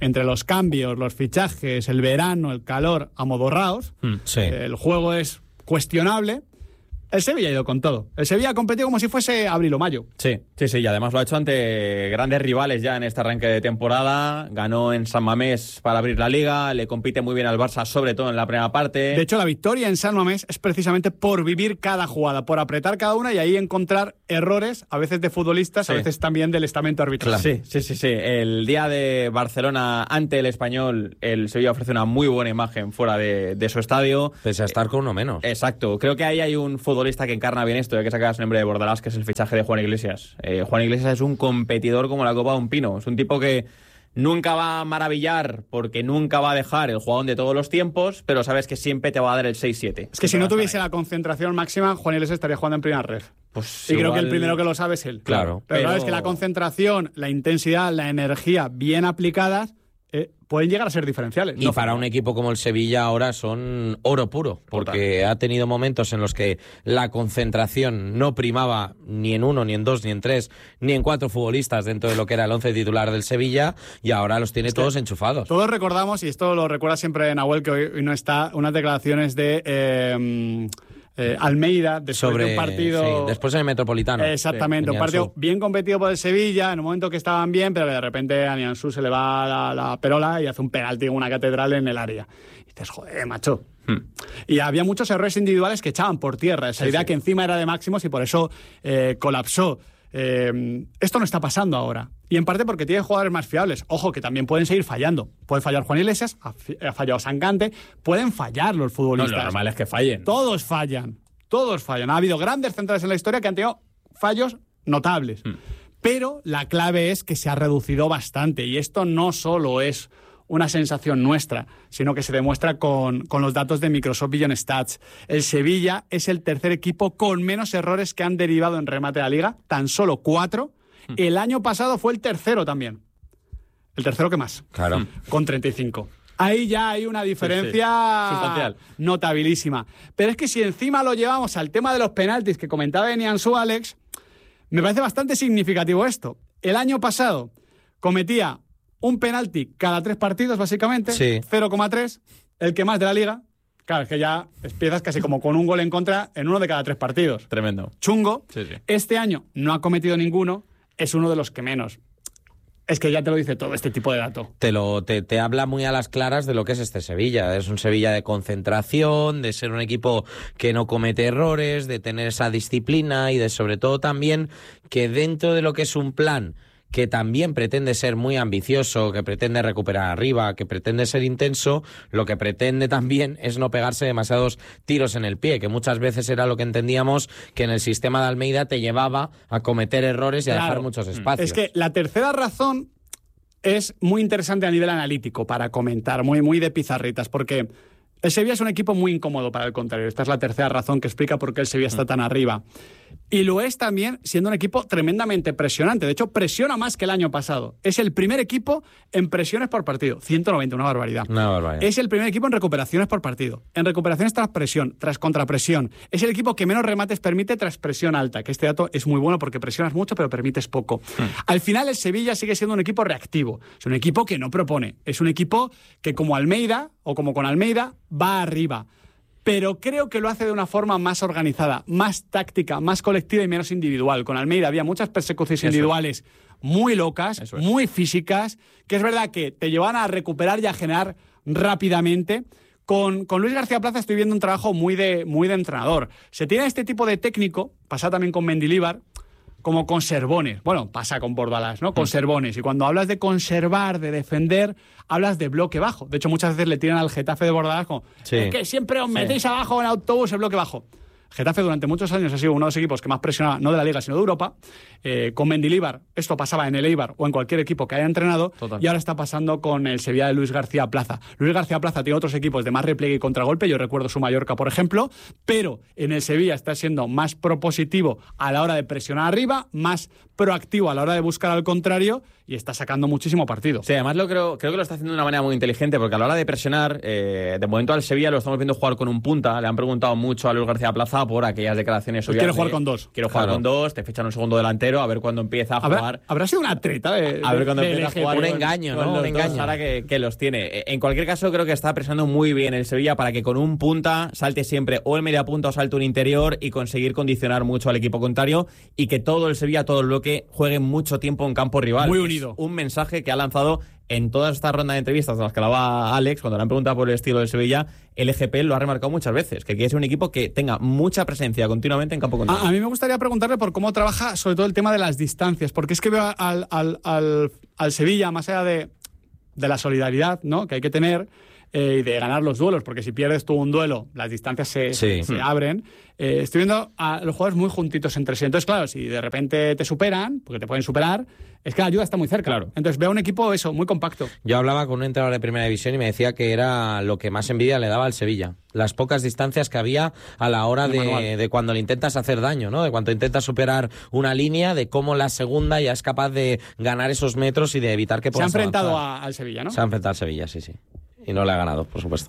entre los cambios, los fichajes, el verano, el calor, amodorraos, Mm, sí. el juego es cuestionable. El Sevilla ha ido con todo. El Sevilla ha competido como si fuese abril o mayo. Sí, sí, sí, y además lo ha hecho ante grandes rivales ya en este arranque de temporada. Ganó en San Mamés para abrir la Liga, le compite muy bien al Barça, sobre todo en la primera parte. De hecho, la victoria en San Mamés es precisamente por vivir cada jugada, por apretar cada una y ahí encontrar errores, a veces de futbolistas, Sí. a veces también del estamento arbitral. Sí, sí, sí, sí. El día de Barcelona ante el Español, el Sevilla ofrece una muy buena imagen fuera de, de su estadio. Pese a estar con uno menos. Exacto. Creo que ahí hay un futbolista que encarna bien esto, ya que sacas el nombre de Bordalás, que es el fichaje de Juan Iglesias. Eh, Juan Iglesias es un competidor como la copa de un pino. Es un tipo que nunca va a maravillar porque nunca va a dejar el jugador de todos los tiempos, pero sabes que siempre te va a dar el seis siete. Es que si no tuviese la concentración máxima, Juan Iglesias estaría jugando en primera red. Pues y creo igual... que el primero que lo sabe es él. Claro. Pero, pero... claro, es que la concentración, la intensidad, la energía bien aplicadas eh, pueden llegar a ser diferenciales. Y No, para un equipo como el Sevilla ahora son oro puro, porque ha tenido momentos en los que la concentración no primaba ni en uno, ni en dos, ni en tres, ni en cuatro futbolistas dentro de lo que era el once titular del Sevilla, y ahora los tiene todos enchufados. Todos recordamos, y esto lo recuerda siempre Nahuel, que hoy, hoy no está, unas declaraciones de eh, eh, Almeida después Sobre, de un partido... sí, después en el Metropolitano. Exactamente, Sí, un partido Nianzú. bien competido por el Sevilla, en un momento que estaban bien, pero que de repente a Nianzú se le va la, la perola y hace un penalti en una catedral en el área. Y dices, joder, macho. Hmm. Y había muchos errores individuales que echaban por tierra esa Sí, idea sí. que encima era de máximos y por eso eh, colapsó. Eh, esto no está pasando ahora. Y en parte porque tiene jugadores más fiables. Ojo, que también pueden seguir fallando. Puede fallar Juan Iglesias, ha, ha fallado Sangante, pueden fallar los No, futbolistas. lo normal es que fallen. Todos fallan, todos fallan. Ha habido grandes centrales en la historia que han tenido fallos notables. Hmm. Pero la clave es que se ha reducido bastante. Y esto no solo es una sensación nuestra, sino que se demuestra con, con los datos de Microsoft Vision Stats. El Sevilla es el tercer equipo con menos errores que han derivado en remate de la Liga, tan solo cuatro. Hmm. El año pasado fue el tercero también. El tercero que más, Claro. con treinta y cinco. Ahí ya hay una diferencia Sí, sí. Sustancial. notabilísima. Pero es que si encima lo llevamos al tema de los penaltis que comentaba Nianzú, Alex, me parece bastante significativo esto. El año pasado cometía un penalti cada tres partidos, básicamente, Sí. cero coma tres, el que más de la Liga. Claro, es que ya empiezas casi como con un gol en contra en uno de cada tres partidos. Tremendo. Chungo. Sí, sí. Este año no ha cometido ninguno, es uno de los que menos. Es que ya te lo dice todo este tipo de dato. Te, lo, te, te habla muy a las claras de lo que es este Sevilla. Es un Sevilla de concentración, de ser un equipo que no comete errores, de tener esa disciplina y de sobre todo también que dentro de lo que es un plan que también pretende ser muy ambicioso, que pretende recuperar arriba, que pretende ser intenso, lo que pretende también es no pegarse demasiados tiros en el pie, que muchas veces era lo que entendíamos que en el sistema de Almeida te llevaba a cometer errores y a Claro. dejar muchos espacios. Es que la tercera razón es muy interesante a nivel analítico para comentar, muy, muy de pizarritas, porque el Sevilla es un equipo muy incómodo para el contrario. Esta es la tercera razón que explica por qué el Sevilla está tan arriba. Y lo es también siendo un equipo tremendamente presionante. De hecho, presiona más que el año pasado. Es el primer equipo en presiones por partido. ciento noventa, una barbaridad. Una barbaridad. Es el primer equipo en recuperaciones por partido. En recuperaciones tras presión, tras contrapresión. Es el equipo que menos remates permite tras presión alta, que este dato es muy bueno porque presionas mucho pero permites poco. Al final el Sevilla sigue siendo un equipo reactivo. Es un equipo que no propone. Es un equipo que como Almeida, o como con Almeida, va arriba. Pero creo que lo hace de una forma más organizada, más táctica, más colectiva y menos individual. Con Almeida había muchas persecuciones Eso individuales muy locas, Eso es. muy físicas, que es verdad que te llevan a recuperar y a generar rápidamente. Con, con Luis García Plaza estoy viendo un trabajo muy de, muy de entrenador. Se tiene este tipo de técnico, pasa también con Mendilibar, como conservones. Bueno, pasa con Bordalás, ¿no? Conservones. Y cuando hablas de conservar, de defender, hablas de bloque bajo. De hecho, muchas veces le tiran al Getafe de Bordalás como, Sí. es que siempre os metéis abajo en autobús el bloque bajo. Getafe durante muchos años ha sido uno de los equipos que más presionaba, no de la Liga, sino de Europa. Eh, con Mendilibar, esto pasaba en el Eibar o en cualquier equipo que haya entrenado. Total. Y ahora está pasando con el Sevilla de Luis García Plaza. Luis García Plaza tiene otros equipos de más repliegue y contragolpe. Yo recuerdo su Mallorca, por ejemplo. Pero en el Sevilla está siendo más propositivo a la hora de presionar arriba, más proactivo a la hora de buscar al contrario y está sacando muchísimo partido. Sí, además lo creo, creo que lo está haciendo de una manera muy inteligente porque a la hora de presionar, eh, de momento al Sevilla lo estamos viendo jugar con un punta. Le han preguntado mucho a Luis García Plaza Benzema por aquellas declaraciones pues quiero jugar con dos. Quiero jugar claro. con dos, te fichan un segundo delantero, a ver cuándo empieza a ¿Habrá, jugar. habrá sido una treta de, A ver cuándo de, empieza de a jugar. un con- engaño, con ¿no? los Un dos, engaño. ahora que, que los tiene. En cualquier caso, creo que está presionando muy bien el Sevilla para que con un punta salte siempre o el media punta o salte un interior y conseguir condicionar mucho al equipo contrario y que todo el Sevilla, todo el bloque, juegue mucho tiempo en campo rival. Muy Es unido. un mensaje que ha lanzado en todas estas rondas de entrevistas de las que hablaba Alex, cuando le han preguntado por el estilo del Sevilla, el E G P lo ha remarcado muchas veces, que quiere ser un equipo que tenga mucha presencia continuamente en campo contrario. A, a mí me gustaría preguntarle por cómo trabaja sobre todo el tema de las distancias, porque es que veo al, al, al, al Sevilla, más allá de, de la solidaridad, ¿no?, que hay que tener, eh, y de ganar los duelos, porque si pierdes tú un duelo, las distancias se, Sí. se abren. Eh, estoy viendo a los jugadores muy juntitos entre sí. Entonces, claro, si de repente te superan, porque te pueden superar, es que la ayuda está muy cerca. Claro. Entonces veo un equipo, eso, muy compacto. Yo hablaba con un entrenador de Primera División y me decía que era lo que más envidia le daba al Sevilla. Las pocas distancias que había a la hora de, de cuando le intentas hacer daño, ¿no? De cuando intentas superar una línea, de cómo la segunda ya es capaz de ganar esos metros y de evitar que Se ha puedas enfrentado avanzar. a- al Sevilla, ¿no? Se ha enfrentado al Sevilla, sí, sí. Y no le ha ganado, por supuesto.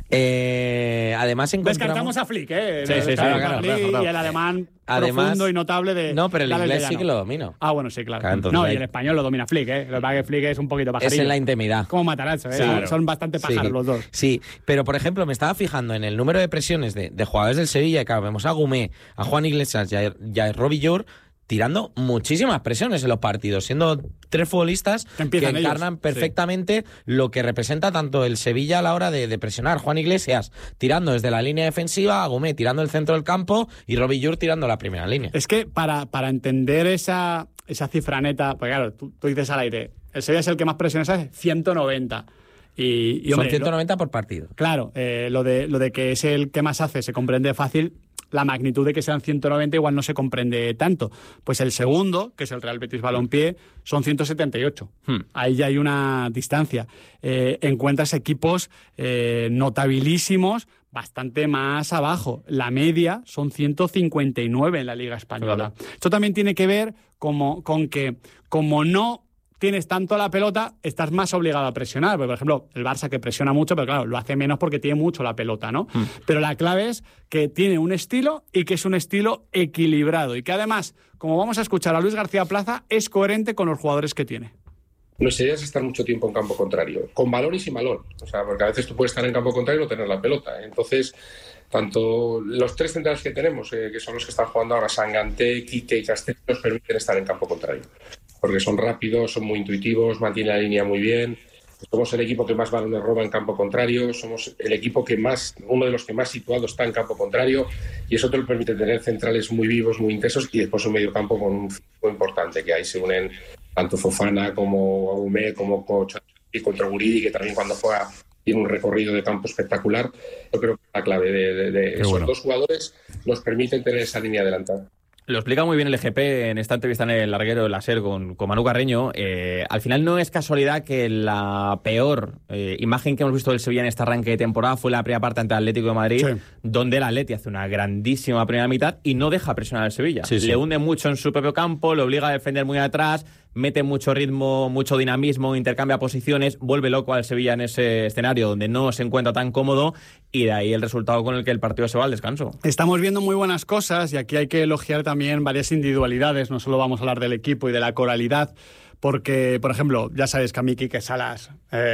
Eh, además encontramos... Descartamos a Flick, ¿eh? Sí, sí, sí, Descartamos claro, a Flick claro. y el alemán Además- profundo y notable de... No, pero el de Alex inglés sí Llano. que lo domino. Ah, bueno, sí, claro. Claro, entonces no, ahí- y el español lo domina Flick, ¿eh? Lo que pasa es que Flick es un poquito pajarillo. Es en la intimidad. Como Matarazzo, ¿eh? Sí, claro. Son bastante pájaros Sí, los dos. Sí, pero por ejemplo, me estaba fijando en el número de presiones de, de jugadores del Sevilla, y claro, vemos a Gumé, a Juan Iglesias y a, y a Robbie Llur tirando muchísimas presiones en los partidos, siendo tres futbolistas que empiezan encarnan ellos, perfectamente lo que representa tanto el Sevilla a la hora de, de presionar. Juan Iglesias tirando desde la línea defensiva, Gumé tirando el centro del campo y Robbie Llur tirando la primera línea. Es que para, para entender esa, esa cifra neta, pues claro, tú, tú dices al aire, el Sevilla es el que más presiones hace, ciento noventa. Y, y Son hombre, ciento lo- noventa por partido. Claro, eh, lo, de, lo de que es el que más hace se comprende fácil. La magnitud de que sean ciento noventa igual no se comprende tanto. Pues el segundo, que es el Real Betis Balompié, son ciento setenta y ocho. Hmm. Ahí ya hay una distancia. Eh, encuentras equipos eh, notabilísimos bastante más abajo. La media son ciento cincuenta y nueve en la Liga Española. Claro. Esto también tiene que ver como, con que, como no tienes tanto la pelota, estás más obligado a presionar. Porque, por ejemplo, el Barça, que presiona mucho, pero claro, lo hace menos porque tiene mucho la pelota, ¿no? Mm. Pero la clave es que tiene un estilo y que es un estilo equilibrado. Y que además, como vamos a escuchar a Luis García Plaza, es coherente con los jugadores que tiene. Nuestra idea es estar mucho tiempo en campo contrario, con balón y sin balón. O sea, porque a veces tú puedes estar en campo contrario y no tener la pelota. Entonces, tanto los tres centrales que tenemos, eh, que son los que están jugando ahora, Sanganté, Quique y Castell, nos permiten estar en campo contrario. Porque son rápidos, son muy intuitivos, mantienen la línea muy bien. Somos el equipo que más balones roba en campo contrario, somos el equipo que más, uno de los que más situado está en campo contrario, y eso te lo permite tener centrales muy vivos, muy intensos, y después un medio campo con un físico importante, que ahí se unen tanto Fofana como Aumé, como Coach y contra Guridi, que también cuando juega tiene un recorrido de campo espectacular. Yo creo que la clave de, de, de esos bueno. dos jugadores nos permiten tener esa línea adelantada. Lo explica muy bien el E G P en esta entrevista en el larguero de la SER con, con Manu Carreño. Eh, al final no es casualidad que la peor eh, imagen que hemos visto del Sevilla en este arranque de temporada fue la primera parte ante el Atlético de Madrid, Sí. donde el Atleti hace una grandísima primera mitad y no deja presionar al Sevilla. Sí, sí. Le hunde mucho en su propio campo, le obliga a defender muy atrás, mete mucho ritmo, mucho dinamismo, intercambia posiciones, vuelve loco al Sevilla en ese escenario donde no se encuentra tan cómodo, y de ahí el resultado con el que el partido se va al descanso. Estamos viendo muy buenas cosas y aquí hay que elogiar también varias individualidades. No solo vamos a hablar del equipo y de la coralidad, porque, por ejemplo, ya sabes que a mí Quique Salas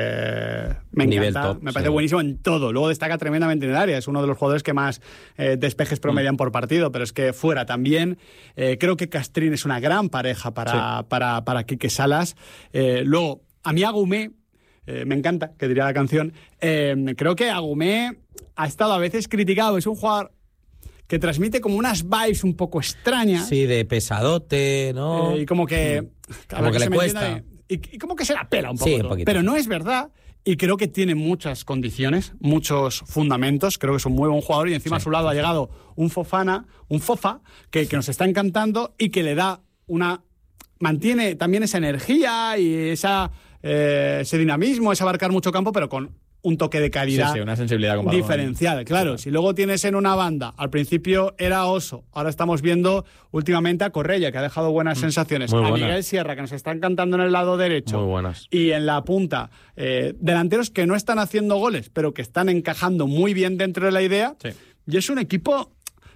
eh, me Nivel encanta, top, me parece sí. buenísimo en todo. Luego destaca tremendamente en el área, es uno de los jugadores que más eh, despejes promedian por partido, pero es que fuera también. Eh, creo que Castrín es una gran pareja para, para, para Quique Salas. Eh, luego, a mí Agumé, eh, me encanta, que diría la canción, eh, creo que Agumé ha estado a veces criticado, es un jugador que transmite como unas vibes un poco extrañas. Sí, de pesadote, ¿no? Eh, y como que... a Como ver que le se me cuesta. entienda, Y, y como que se la pela un poco. Sí, un todo. poquito. Pero no es verdad. Y creo que tiene muchas condiciones, muchos fundamentos. Creo que es un muy buen jugador. Y encima a su lado ha llegado un Fofana, un Fofa, que, que nos está encantando y que le da una... Mantiene también esa energía y esa, eh, ese dinamismo, ese abarcar mucho campo, pero con un toque de calidad Sí, sí, una sensibilidad con balón. diferencial. Claro, si luego tienes en una banda, al principio era Oso, ahora estamos viendo últimamente a Correia, que ha dejado buenas sensaciones, muy a buenas. Miguel Sierra, que nos está encantando en el lado derecho, Muy buenas. y en la punta, eh, delanteros que no están haciendo goles, pero que están encajando muy bien dentro de la idea, Sí. y es un equipo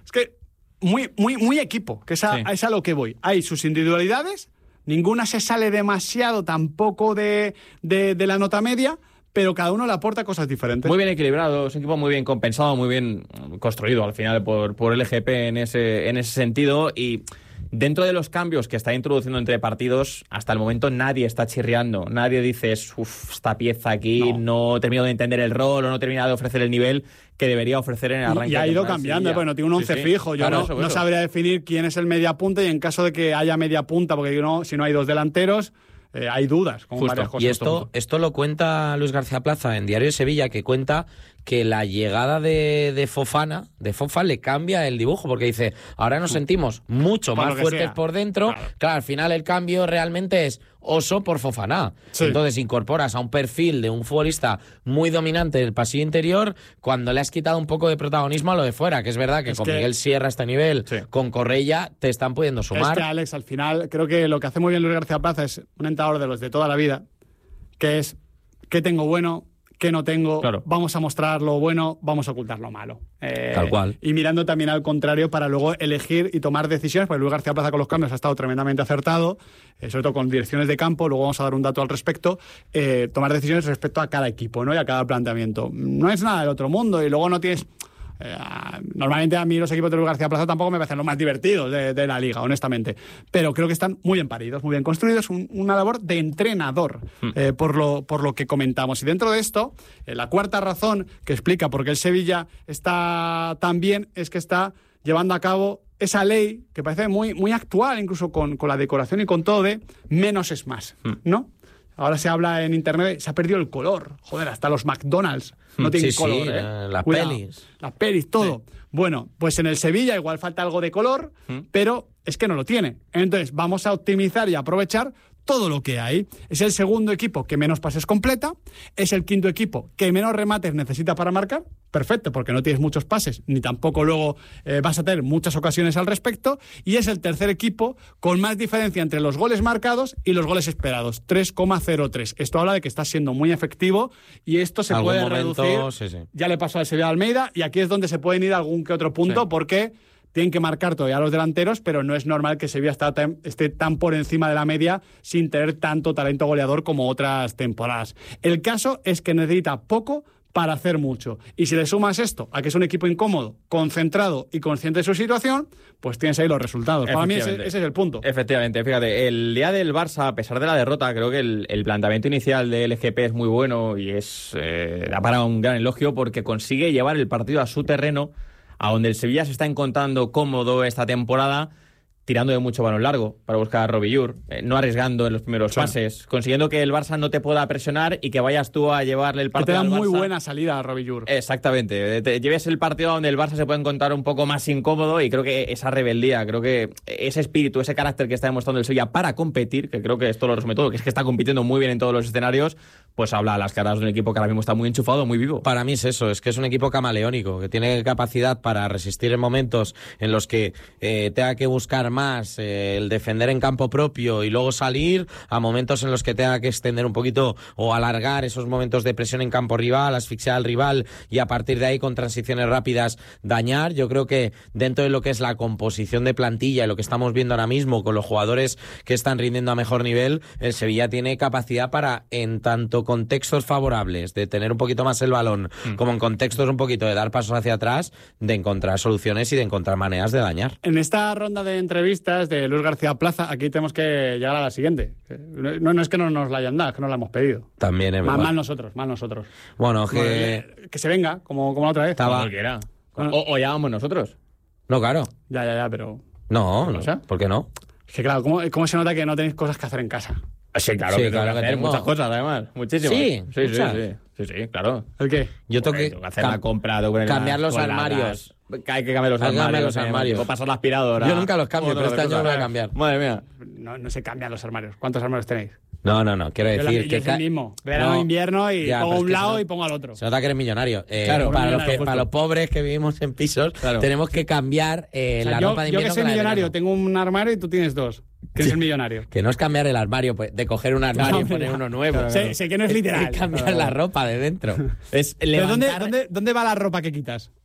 Es que muy, muy, muy equipo, que es a, Sí. es a lo que voy. Hay sus individualidades, ninguna se sale demasiado tampoco de, de, de la nota media, pero cada uno le aporta cosas diferentes. Muy bien equilibrado, es un equipo muy bien compensado, muy bien construido al final por, por L G P en ese, en ese sentido. Y dentro de los cambios que está introduciendo entre partidos, hasta el momento nadie está chirriando. Nadie dice, uff, esta pieza aquí no. no termino de entender el rol o no termina de ofrecer el nivel que debería ofrecer en el arranque. Y ha ido cambiando, bueno, tiene un once sí, sí. fijo. Yo Claro, no, eso, no eso. sabría definir quién es el media punta y en caso de que haya media punta, porque no, si no hay dos delanteros, eh, hay dudas. Con Justo. varias cosas Y esto, esto lo cuenta Luis García Plaza en Diario de Sevilla, que cuenta que la llegada de, de Fofana, de Fofa, le cambia el dibujo, porque dice, ahora nos sentimos mucho Por más lo que fuertes sea. por dentro. Claro. Claro, al final el cambio realmente es Oso por Fofana. Sí. Entonces incorporas a un perfil de un futbolista muy dominante del pasillo interior cuando le has quitado un poco de protagonismo a lo de fuera, que es verdad que Es con que- Miguel Sierra a este nivel, Sí. con Correia, te están pudiendo Es sumar. que, Alex, al final, creo que lo que hace muy bien Luis García Plaza es un entrenador de los de toda la vida, que es qué tengo bueno, qué no tengo, Claro. vamos a mostrar lo bueno, vamos a ocultar lo malo. Eh, Tal cual. Y mirando también al contrario para luego elegir y tomar decisiones, porque Luis García Plaza con los cambios ha estado tremendamente acertado, eh, sobre todo con direcciones de campo, luego vamos a dar un dato al respecto, eh, tomar decisiones respecto a cada equipo, ¿no? Y a cada planteamiento. No es nada del otro mundo y luego no tienes... Eh, normalmente a mí los equipos de Luis García Plaza tampoco me parecen los más divertidos de, de la liga, honestamente. Pero creo que están muy bien paridos, muy bien construidos, un- una labor de entrenador, eh, por, lo, por lo que comentamos. Y dentro de esto, eh, la cuarta razón que explica por qué el Sevilla está tan bien es que está llevando a cabo esa ley que parece muy, muy actual, incluso con, con la decoración y con todo, de menos es más, ¿no? Ahora se habla en internet, se ha perdido el color. Joder, hasta los McDonald's no tienen Sí, color, sí, ¿eh? eh, las Cuidado. pelis. Las pelis, todo. Bueno, pues en el Sevilla igual falta algo de color, pero es que no lo tiene. Entonces vamos a optimizar y aprovechar todo lo que hay. Es el segundo equipo que menos pases completa, es el quinto equipo que menos remates necesita para marcar. Perfecto, porque no tienes muchos pases, ni tampoco luego eh, vas a tener muchas ocasiones al respecto. Y es el tercer equipo con más diferencia entre los goles marcados y los goles esperados, tres coma cero tres. Esto habla de que está siendo muy efectivo y esto se Algún puede momento, reducir. sí, sí. Ya le pasó al Sevilla Almeida y aquí es donde se pueden ir a algún que otro punto Sí. porque tienen que marcar todavía los delanteros, pero no es normal que Sevilla está tan- esté tan por encima de la media sin tener tanto talento goleador como otras temporadas. El caso es que necesita poco para hacer mucho. Y si le sumas esto a que es un equipo incómodo, concentrado y consciente de su situación, pues tienes ahí los resultados. Para mí ese, Efectivamente. ese es el punto. Efectivamente, fíjate, el día del Barça, a pesar de la derrota, creo que el, el planteamiento inicial de L G P es muy bueno y es eh, da para un gran elogio porque consigue llevar el partido a su terreno, a donde el Sevilla se está encontrando cómodo esta temporada, tirando de mucho balón largo para buscar a Robillur, eh, no arriesgando en los primeros Sí. pases, consiguiendo que el Barça no te pueda presionar y que vayas tú a llevarle el Que te partido da al muy Barça. buena salida a Robillur. Exactamente, te lleves el partido donde el Barça se puede encontrar un poco más incómodo y creo que esa rebeldía, creo que ese espíritu, ese carácter que está demostrando el Sevilla para competir, que creo que esto lo resume todo, que es que está compitiendo muy bien en todos los escenarios, pues habla a las caras de un equipo que ahora mismo está muy enchufado, muy vivo. Para mí es eso, es que es un equipo camaleónico, que tiene capacidad para resistir en momentos en los que eh, tenga que buscar más eh, el defender en campo propio y luego salir, a momentos en los que tenga que extender un poquito o alargar esos momentos de presión en campo rival, asfixiar al rival y a partir de ahí con transiciones rápidas dañar. Yo creo que dentro de lo que es la composición de plantilla y lo que estamos viendo ahora mismo con los jugadores que están rindiendo a mejor nivel, el Sevilla tiene capacidad para, en tanto contextos favorables, de tener un poquito más el balón, mm. como en contextos un poquito de dar pasos hacia atrás, de encontrar soluciones y de encontrar maneras de dañar. En esta ronda de entrevistas de Luis García Plaza, aquí tenemos que llegar a la siguiente. No, no es que no nos la hayan dado, es que nos la hemos pedido. También es Mal, verdad. mal nosotros, mal nosotros. Bueno, que... Bueno, que se venga, como, como la otra vez. Estaba... Como quiera. O, o ya vamos nosotros. No, claro. Ya, ya, ya, pero... No, no, o sea, ¿por qué no? Es que claro, ¿cómo, ¿cómo se nota que no tenéis cosas que hacer en casa? Sí, claro, Sí, que claro tengo que que hacer tengo. muchas cosas, además. Muchísimas. Sí, sí, sí, muchas. sí, sí, sí, claro. ¿El qué? Yo tengo que, Tengo que hacer cam- la compra, tengo que poner cambiar las los coladas, armarios. que hay que cambiar los Hay que armarios. cambiar los eh, armarios. O pasar la aspiradora. Yo nunca los cambio, Otra pero este cosa. año los voy a cambiar. Madre mía. No, no se cambian los armarios. ¿Cuántos armarios tenéis? No, no, no, quiero Yo, la- decir yo que... es el ca- mismo. Verano, No. invierno y Ya, pongo pero a es un que lado se- y pongo al otro. Se nota que eres millonario. Eh, Claro, para, los millonario, que- justo. para los pobres que vivimos en pisos, Claro. tenemos que cambiar eh, O sea, la yo, ropa de yo invierno que soy con la de millonario, verano. tengo un armario y tú tienes dos. Que eres el millonario. Que no es cambiar el armario, pues, de coger un armario No, y hombre, poner no. uno nuevo. Claro, sé- sé que no es literal. Es cambiar Claro. la ropa de dentro. Es ¿Pero dónde, levantar... dónde, dónde va la ropa que quitas?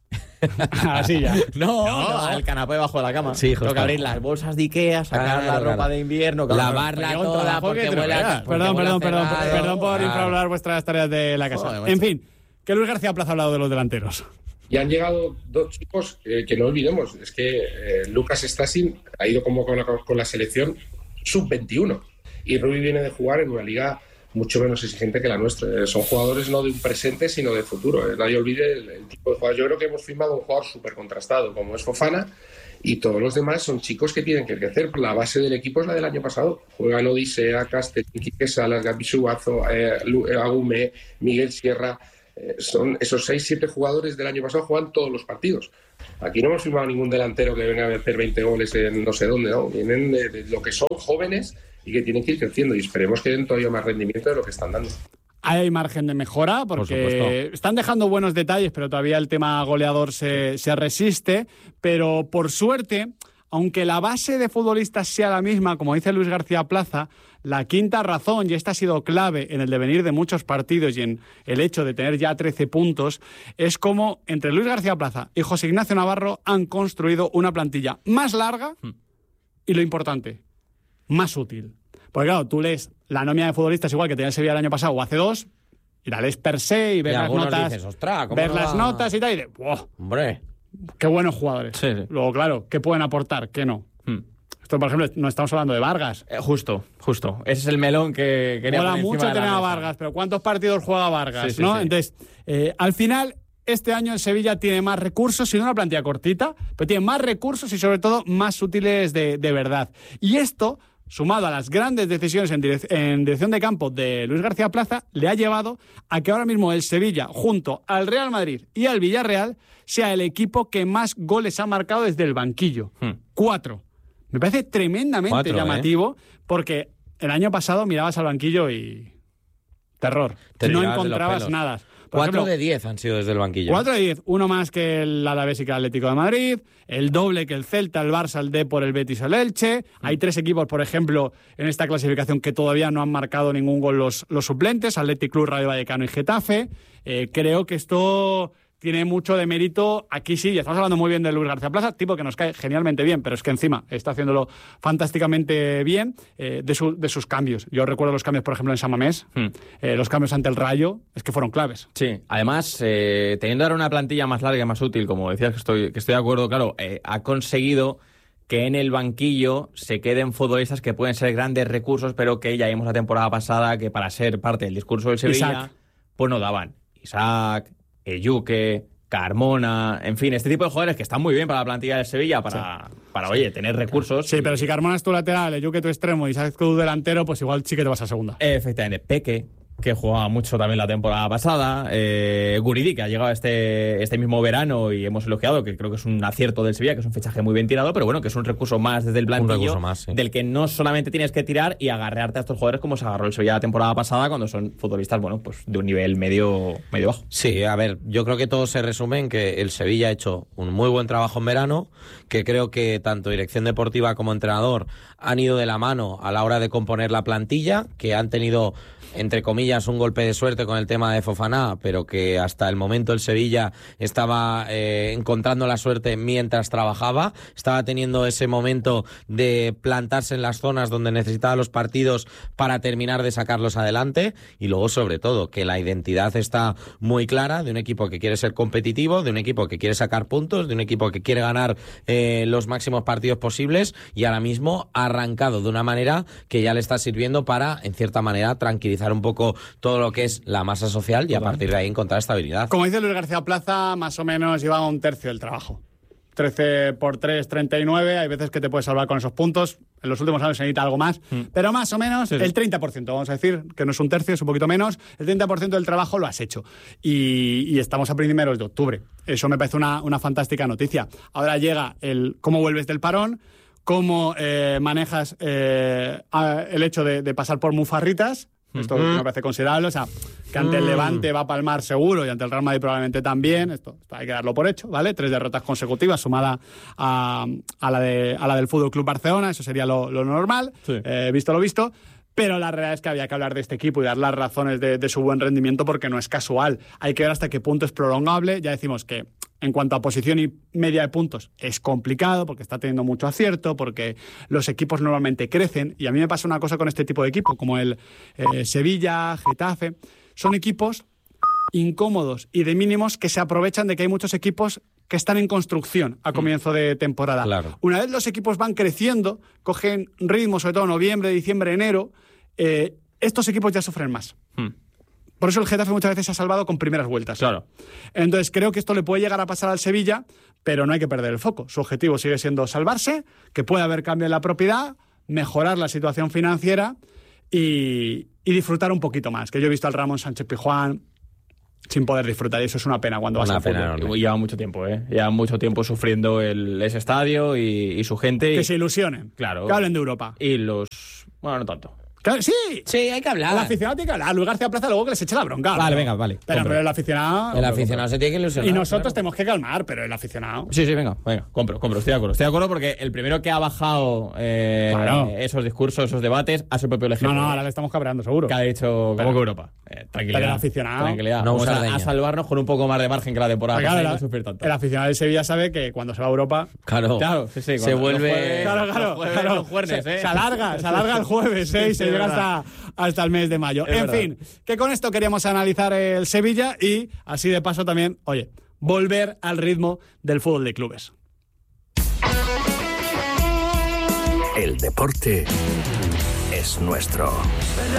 Así ya. No, no, no, al canapé bajo de la cama. Sí, Tengo que abrir las bolsas de Ikea, sacar Claro, la ropa claro. de invierno, Lavarla toda porque huele a... Perdón, perdón, perdón, perdón por infravalorar vuestras tareas de la casa. Joder, En fin, que Luis García Plaza ha hablado de los delanteros. Y han llegado dos chicos eh, que no olvidemos. Es que eh, Lucas Stasin ha ido como con la, con la selección sub veintiuno. Y Rubí viene de jugar en una liga mucho menos exigente que la nuestra. Eh, son jugadores no de un presente, sino de futuro. Eh, nadie olvide el, el tipo de jugador. Yo creo que hemos firmado un jugador súper contrastado, como es Fofana, y todos los demás son chicos que tienen que crecer. La base del equipo es la del año pasado. Juegan Odisea, Castel, Quique Salas, Gabi Suazo, eh, Agume, Miguel Sierra. Eh, son esos seis, siete jugadores del año pasado, juegan todos los partidos. Aquí no hemos firmado ningún delantero que venga a hacer veinte goles en no sé dónde, ¿no? Vienen de, de lo que son jóvenes y que tienen que ir creciendo, y esperemos que den todavía más rendimiento de lo que están dando. Hay margen de mejora porque Por están dejando buenos detalles, pero todavía el tema goleador se, se resiste. Pero por suerte, aunque la base de futbolistas sea la misma, como dice Luis García Plaza, la quinta razón, y esta ha sido clave en el devenir de muchos partidos y en el hecho de tener ya trece puntos, es como entre Luis García Plaza y José Ignacio Navarro han construido una plantilla más larga y, lo importante, más útil. Porque claro, tú lees la nómina de futbolistas igual que tenía el Sevilla el año pasado o hace dos, y la lees per se y ves Y las algunos notas, dices, "Ostras, ¿cómo ver no las va?" notas y tal, y de, ¡wow! Hombre. ¡Qué buenos jugadores! Sí, sí. Luego, claro, ¿qué pueden aportar? ¿Qué no? Hmm. Esto, por ejemplo, no estamos hablando de Vargas. Eh, justo, justo. Ese es el melón que quería Mola poner mucho encima de la tener a mesa. Vargas, pero ¿cuántos partidos juega Vargas? Sí, sí, ¿no? sí. Entonces, eh, al final, este año el Sevilla tiene más recursos, sino una plantilla cortita, pero tiene más recursos y sobre todo más útiles de, de verdad. Y esto, sumado a las grandes decisiones en, direc- en dirección de campo de Luis García Plaza, le ha llevado a que ahora mismo el Sevilla, junto al Real Madrid y al Villarreal, sea el equipo que más goles ha marcado desde el banquillo. Hmm. Cuatro. Me parece tremendamente Cuatro, llamativo, porque el año pasado mirabas al banquillo y... terror. Te no tirabas de los encontrabas pelos. nada. Por Cuatro ejemplo, de diez han sido desde el banquillo. cuatro de diez, uno más que el Alavés y que el Atlético de Madrid, el doble que el Celta, el Barça, el Depor, el Betis, el Elche. Hay tres equipos, por ejemplo, en esta clasificación que todavía no han marcado ningún gol los, los suplentes, Athletic Club, Rayo Vallecano y Getafe. Eh, creo que esto tiene mucho de mérito. Aquí sí, estamos hablando muy bien de Luis García Plaza, tipo que nos cae genialmente bien, pero es que encima está haciéndolo fantásticamente bien eh, de, su, de sus cambios. Yo recuerdo los cambios, por ejemplo, en San Mamés, Hmm. eh, los cambios ante el Rayo, es que fueron claves. Sí, además, eh, teniendo ahora una plantilla más larga y más útil, como decías que estoy, que estoy de acuerdo, claro, eh, ha conseguido que en el banquillo se queden futbolistas que pueden ser grandes recursos, pero que ya vimos la temporada pasada que para ser parte del discurso del Sevilla, Isaac. pues no daban. Isaac, Eyuke, Carmona, en fin, este tipo de jugadores que están muy bien para la plantilla del Sevilla, para, sí. para oye, tener recursos. Sí, pero si Carmona es tu lateral, Eyuke tu extremo y Isaac tu delantero, pues igual sí que te vas a segunda. Efectivamente, Peque, que jugaba mucho también la temporada pasada, eh, Guridi, que ha llegado este, este mismo verano y hemos elogiado, que creo que es un acierto del Sevilla, que es un fichaje muy bien tirado, pero bueno, que es un recurso más desde el plantillo, más, sí. del que no solamente tienes que tirar y agarrearte a estos jugadores como se agarró el Sevilla la temporada pasada, cuando son futbolistas, bueno, pues de un nivel medio, medio bajo. Sí, a ver, yo creo que todo se resume en que el Sevilla ha hecho un muy buen trabajo en verano, que creo que tanto dirección deportiva como entrenador han ido de la mano a la hora de componer la plantilla, que han tenido, entre comillas, un golpe de suerte con el tema de Fofana, pero que hasta el momento el Sevilla estaba eh, encontrando la suerte mientras trabajaba, estaba teniendo ese momento de plantarse en las zonas donde necesitaba los partidos para terminar de sacarlos adelante, y luego sobre todo que la identidad está muy clara de un equipo que quiere ser competitivo, de un equipo que quiere sacar puntos, de un equipo que quiere ganar eh, los máximos partidos posibles, y ahora mismo ha arrancado de una manera que ya le está sirviendo para, en cierta manera, tranquilizar un poco todo lo que es la masa social y a partir de ahí encontrar estabilidad. Como dice Luis García Plaza, más o menos lleva un tercio del trabajo. trece por tres, treinta y nueve. Hay veces que te puedes salvar con esos puntos. En los últimos años se necesita algo más. Mm. Pero más o menos sí, sí. el treinta por ciento, vamos a decir, que no es un tercio, es un poquito menos. El treinta por ciento del trabajo lo has hecho. Y, y estamos a primeros de octubre. Eso me parece una, una fantástica noticia. Ahora llega el cómo vuelves del parón, cómo eh, manejas eh, el hecho de, de pasar por mufarritas. Esto uh-huh. me parece considerable, o sea, que ante el Levante va a palmar seguro y ante el Real Madrid probablemente también. Esto, esto hay que darlo por hecho, ¿vale? Tres derrotas consecutivas sumada a, a, la, de, a la del Fútbol Club Barcelona, eso sería lo, lo normal, sí. eh, visto lo visto. Pero la realidad es que había que hablar de este equipo y dar las razones de, de su buen rendimiento porque no es casual. Hay que ver hasta qué punto es prolongable. Ya decimos que en cuanto a posición y media de puntos es complicado porque está teniendo mucho acierto, porque los equipos normalmente crecen. Y a mí me pasa una cosa con este tipo de equipo, como el eh, Sevilla, Getafe. Son equipos incómodos y de mínimos que se aprovechan de que hay muchos equipos que están en construcción a comienzo de temporada. Claro. Una vez los equipos van creciendo, cogen ritmo, sobre todo noviembre, diciembre, enero, eh, estos equipos ya sufren más. Hmm. Por eso el Getafe muchas veces se ha salvado con primeras vueltas. Claro. Entonces creo que esto le puede llegar a pasar al Sevilla, pero no hay que perder el foco. Su objetivo sigue siendo salvarse, que pueda haber cambio en la propiedad, mejorar la situación financiera y, y disfrutar un poquito más. Que yo he visto al Ramón Sánchez Pizjuán sin poder disfrutar, y eso es una pena cuando vas Una al pena fútbol. enorme. Lleva mucho tiempo, ¿eh? Lleva mucho tiempo sufriendo el, ese estadio y, y su gente. Que y, se ilusionen, Claro. que hablen de Europa. Y los... Bueno, no tanto. Claro, sí, Sí, hay que hablar. el aficionado tiene que hablar. Luis García Plaza luego que les eche la bronca. Vale, pero- venga, vale. Pero, compro. pero el aficionado... El aficionado se tiene que ilusionar. Y nosotros claro. tenemos que calmar, pero el aficionado... Sí, sí, venga, venga, compro, compro, estoy de acuerdo. Estoy de acuerdo porque el primero que ha bajado eh, Claro. esos discursos, esos debates, ha sido el propio No, Legítimo. no, ahora le estamos cabreando, seguro. Que ha dicho, Pero- ¿cómo que Europa? Eh, tranquilidad. pero el aficionado- Tranquilidad. No Vamos usar a, leña. a salvarnos con un poco más de margen que la temporada Porque, pasada claro, y no el, sufrir tanto. el aficionado de Sevilla sabe que cuando se va a Europa... Claro. Claro, sí, sí. Se cuando vuelve- los jueves- Claro, los claro, jueves, claro. los jueves, se, ¿eh? se alarga, se alarga el jueves, ¿eh? Y Sí, se sí, llega es verdad. hasta, hasta el mes de mayo. Es en verdad. fin, que con esto queríamos analizar el Sevilla y así de paso también, oye, volver al ritmo del fútbol de clubes. El deporte es nuestro.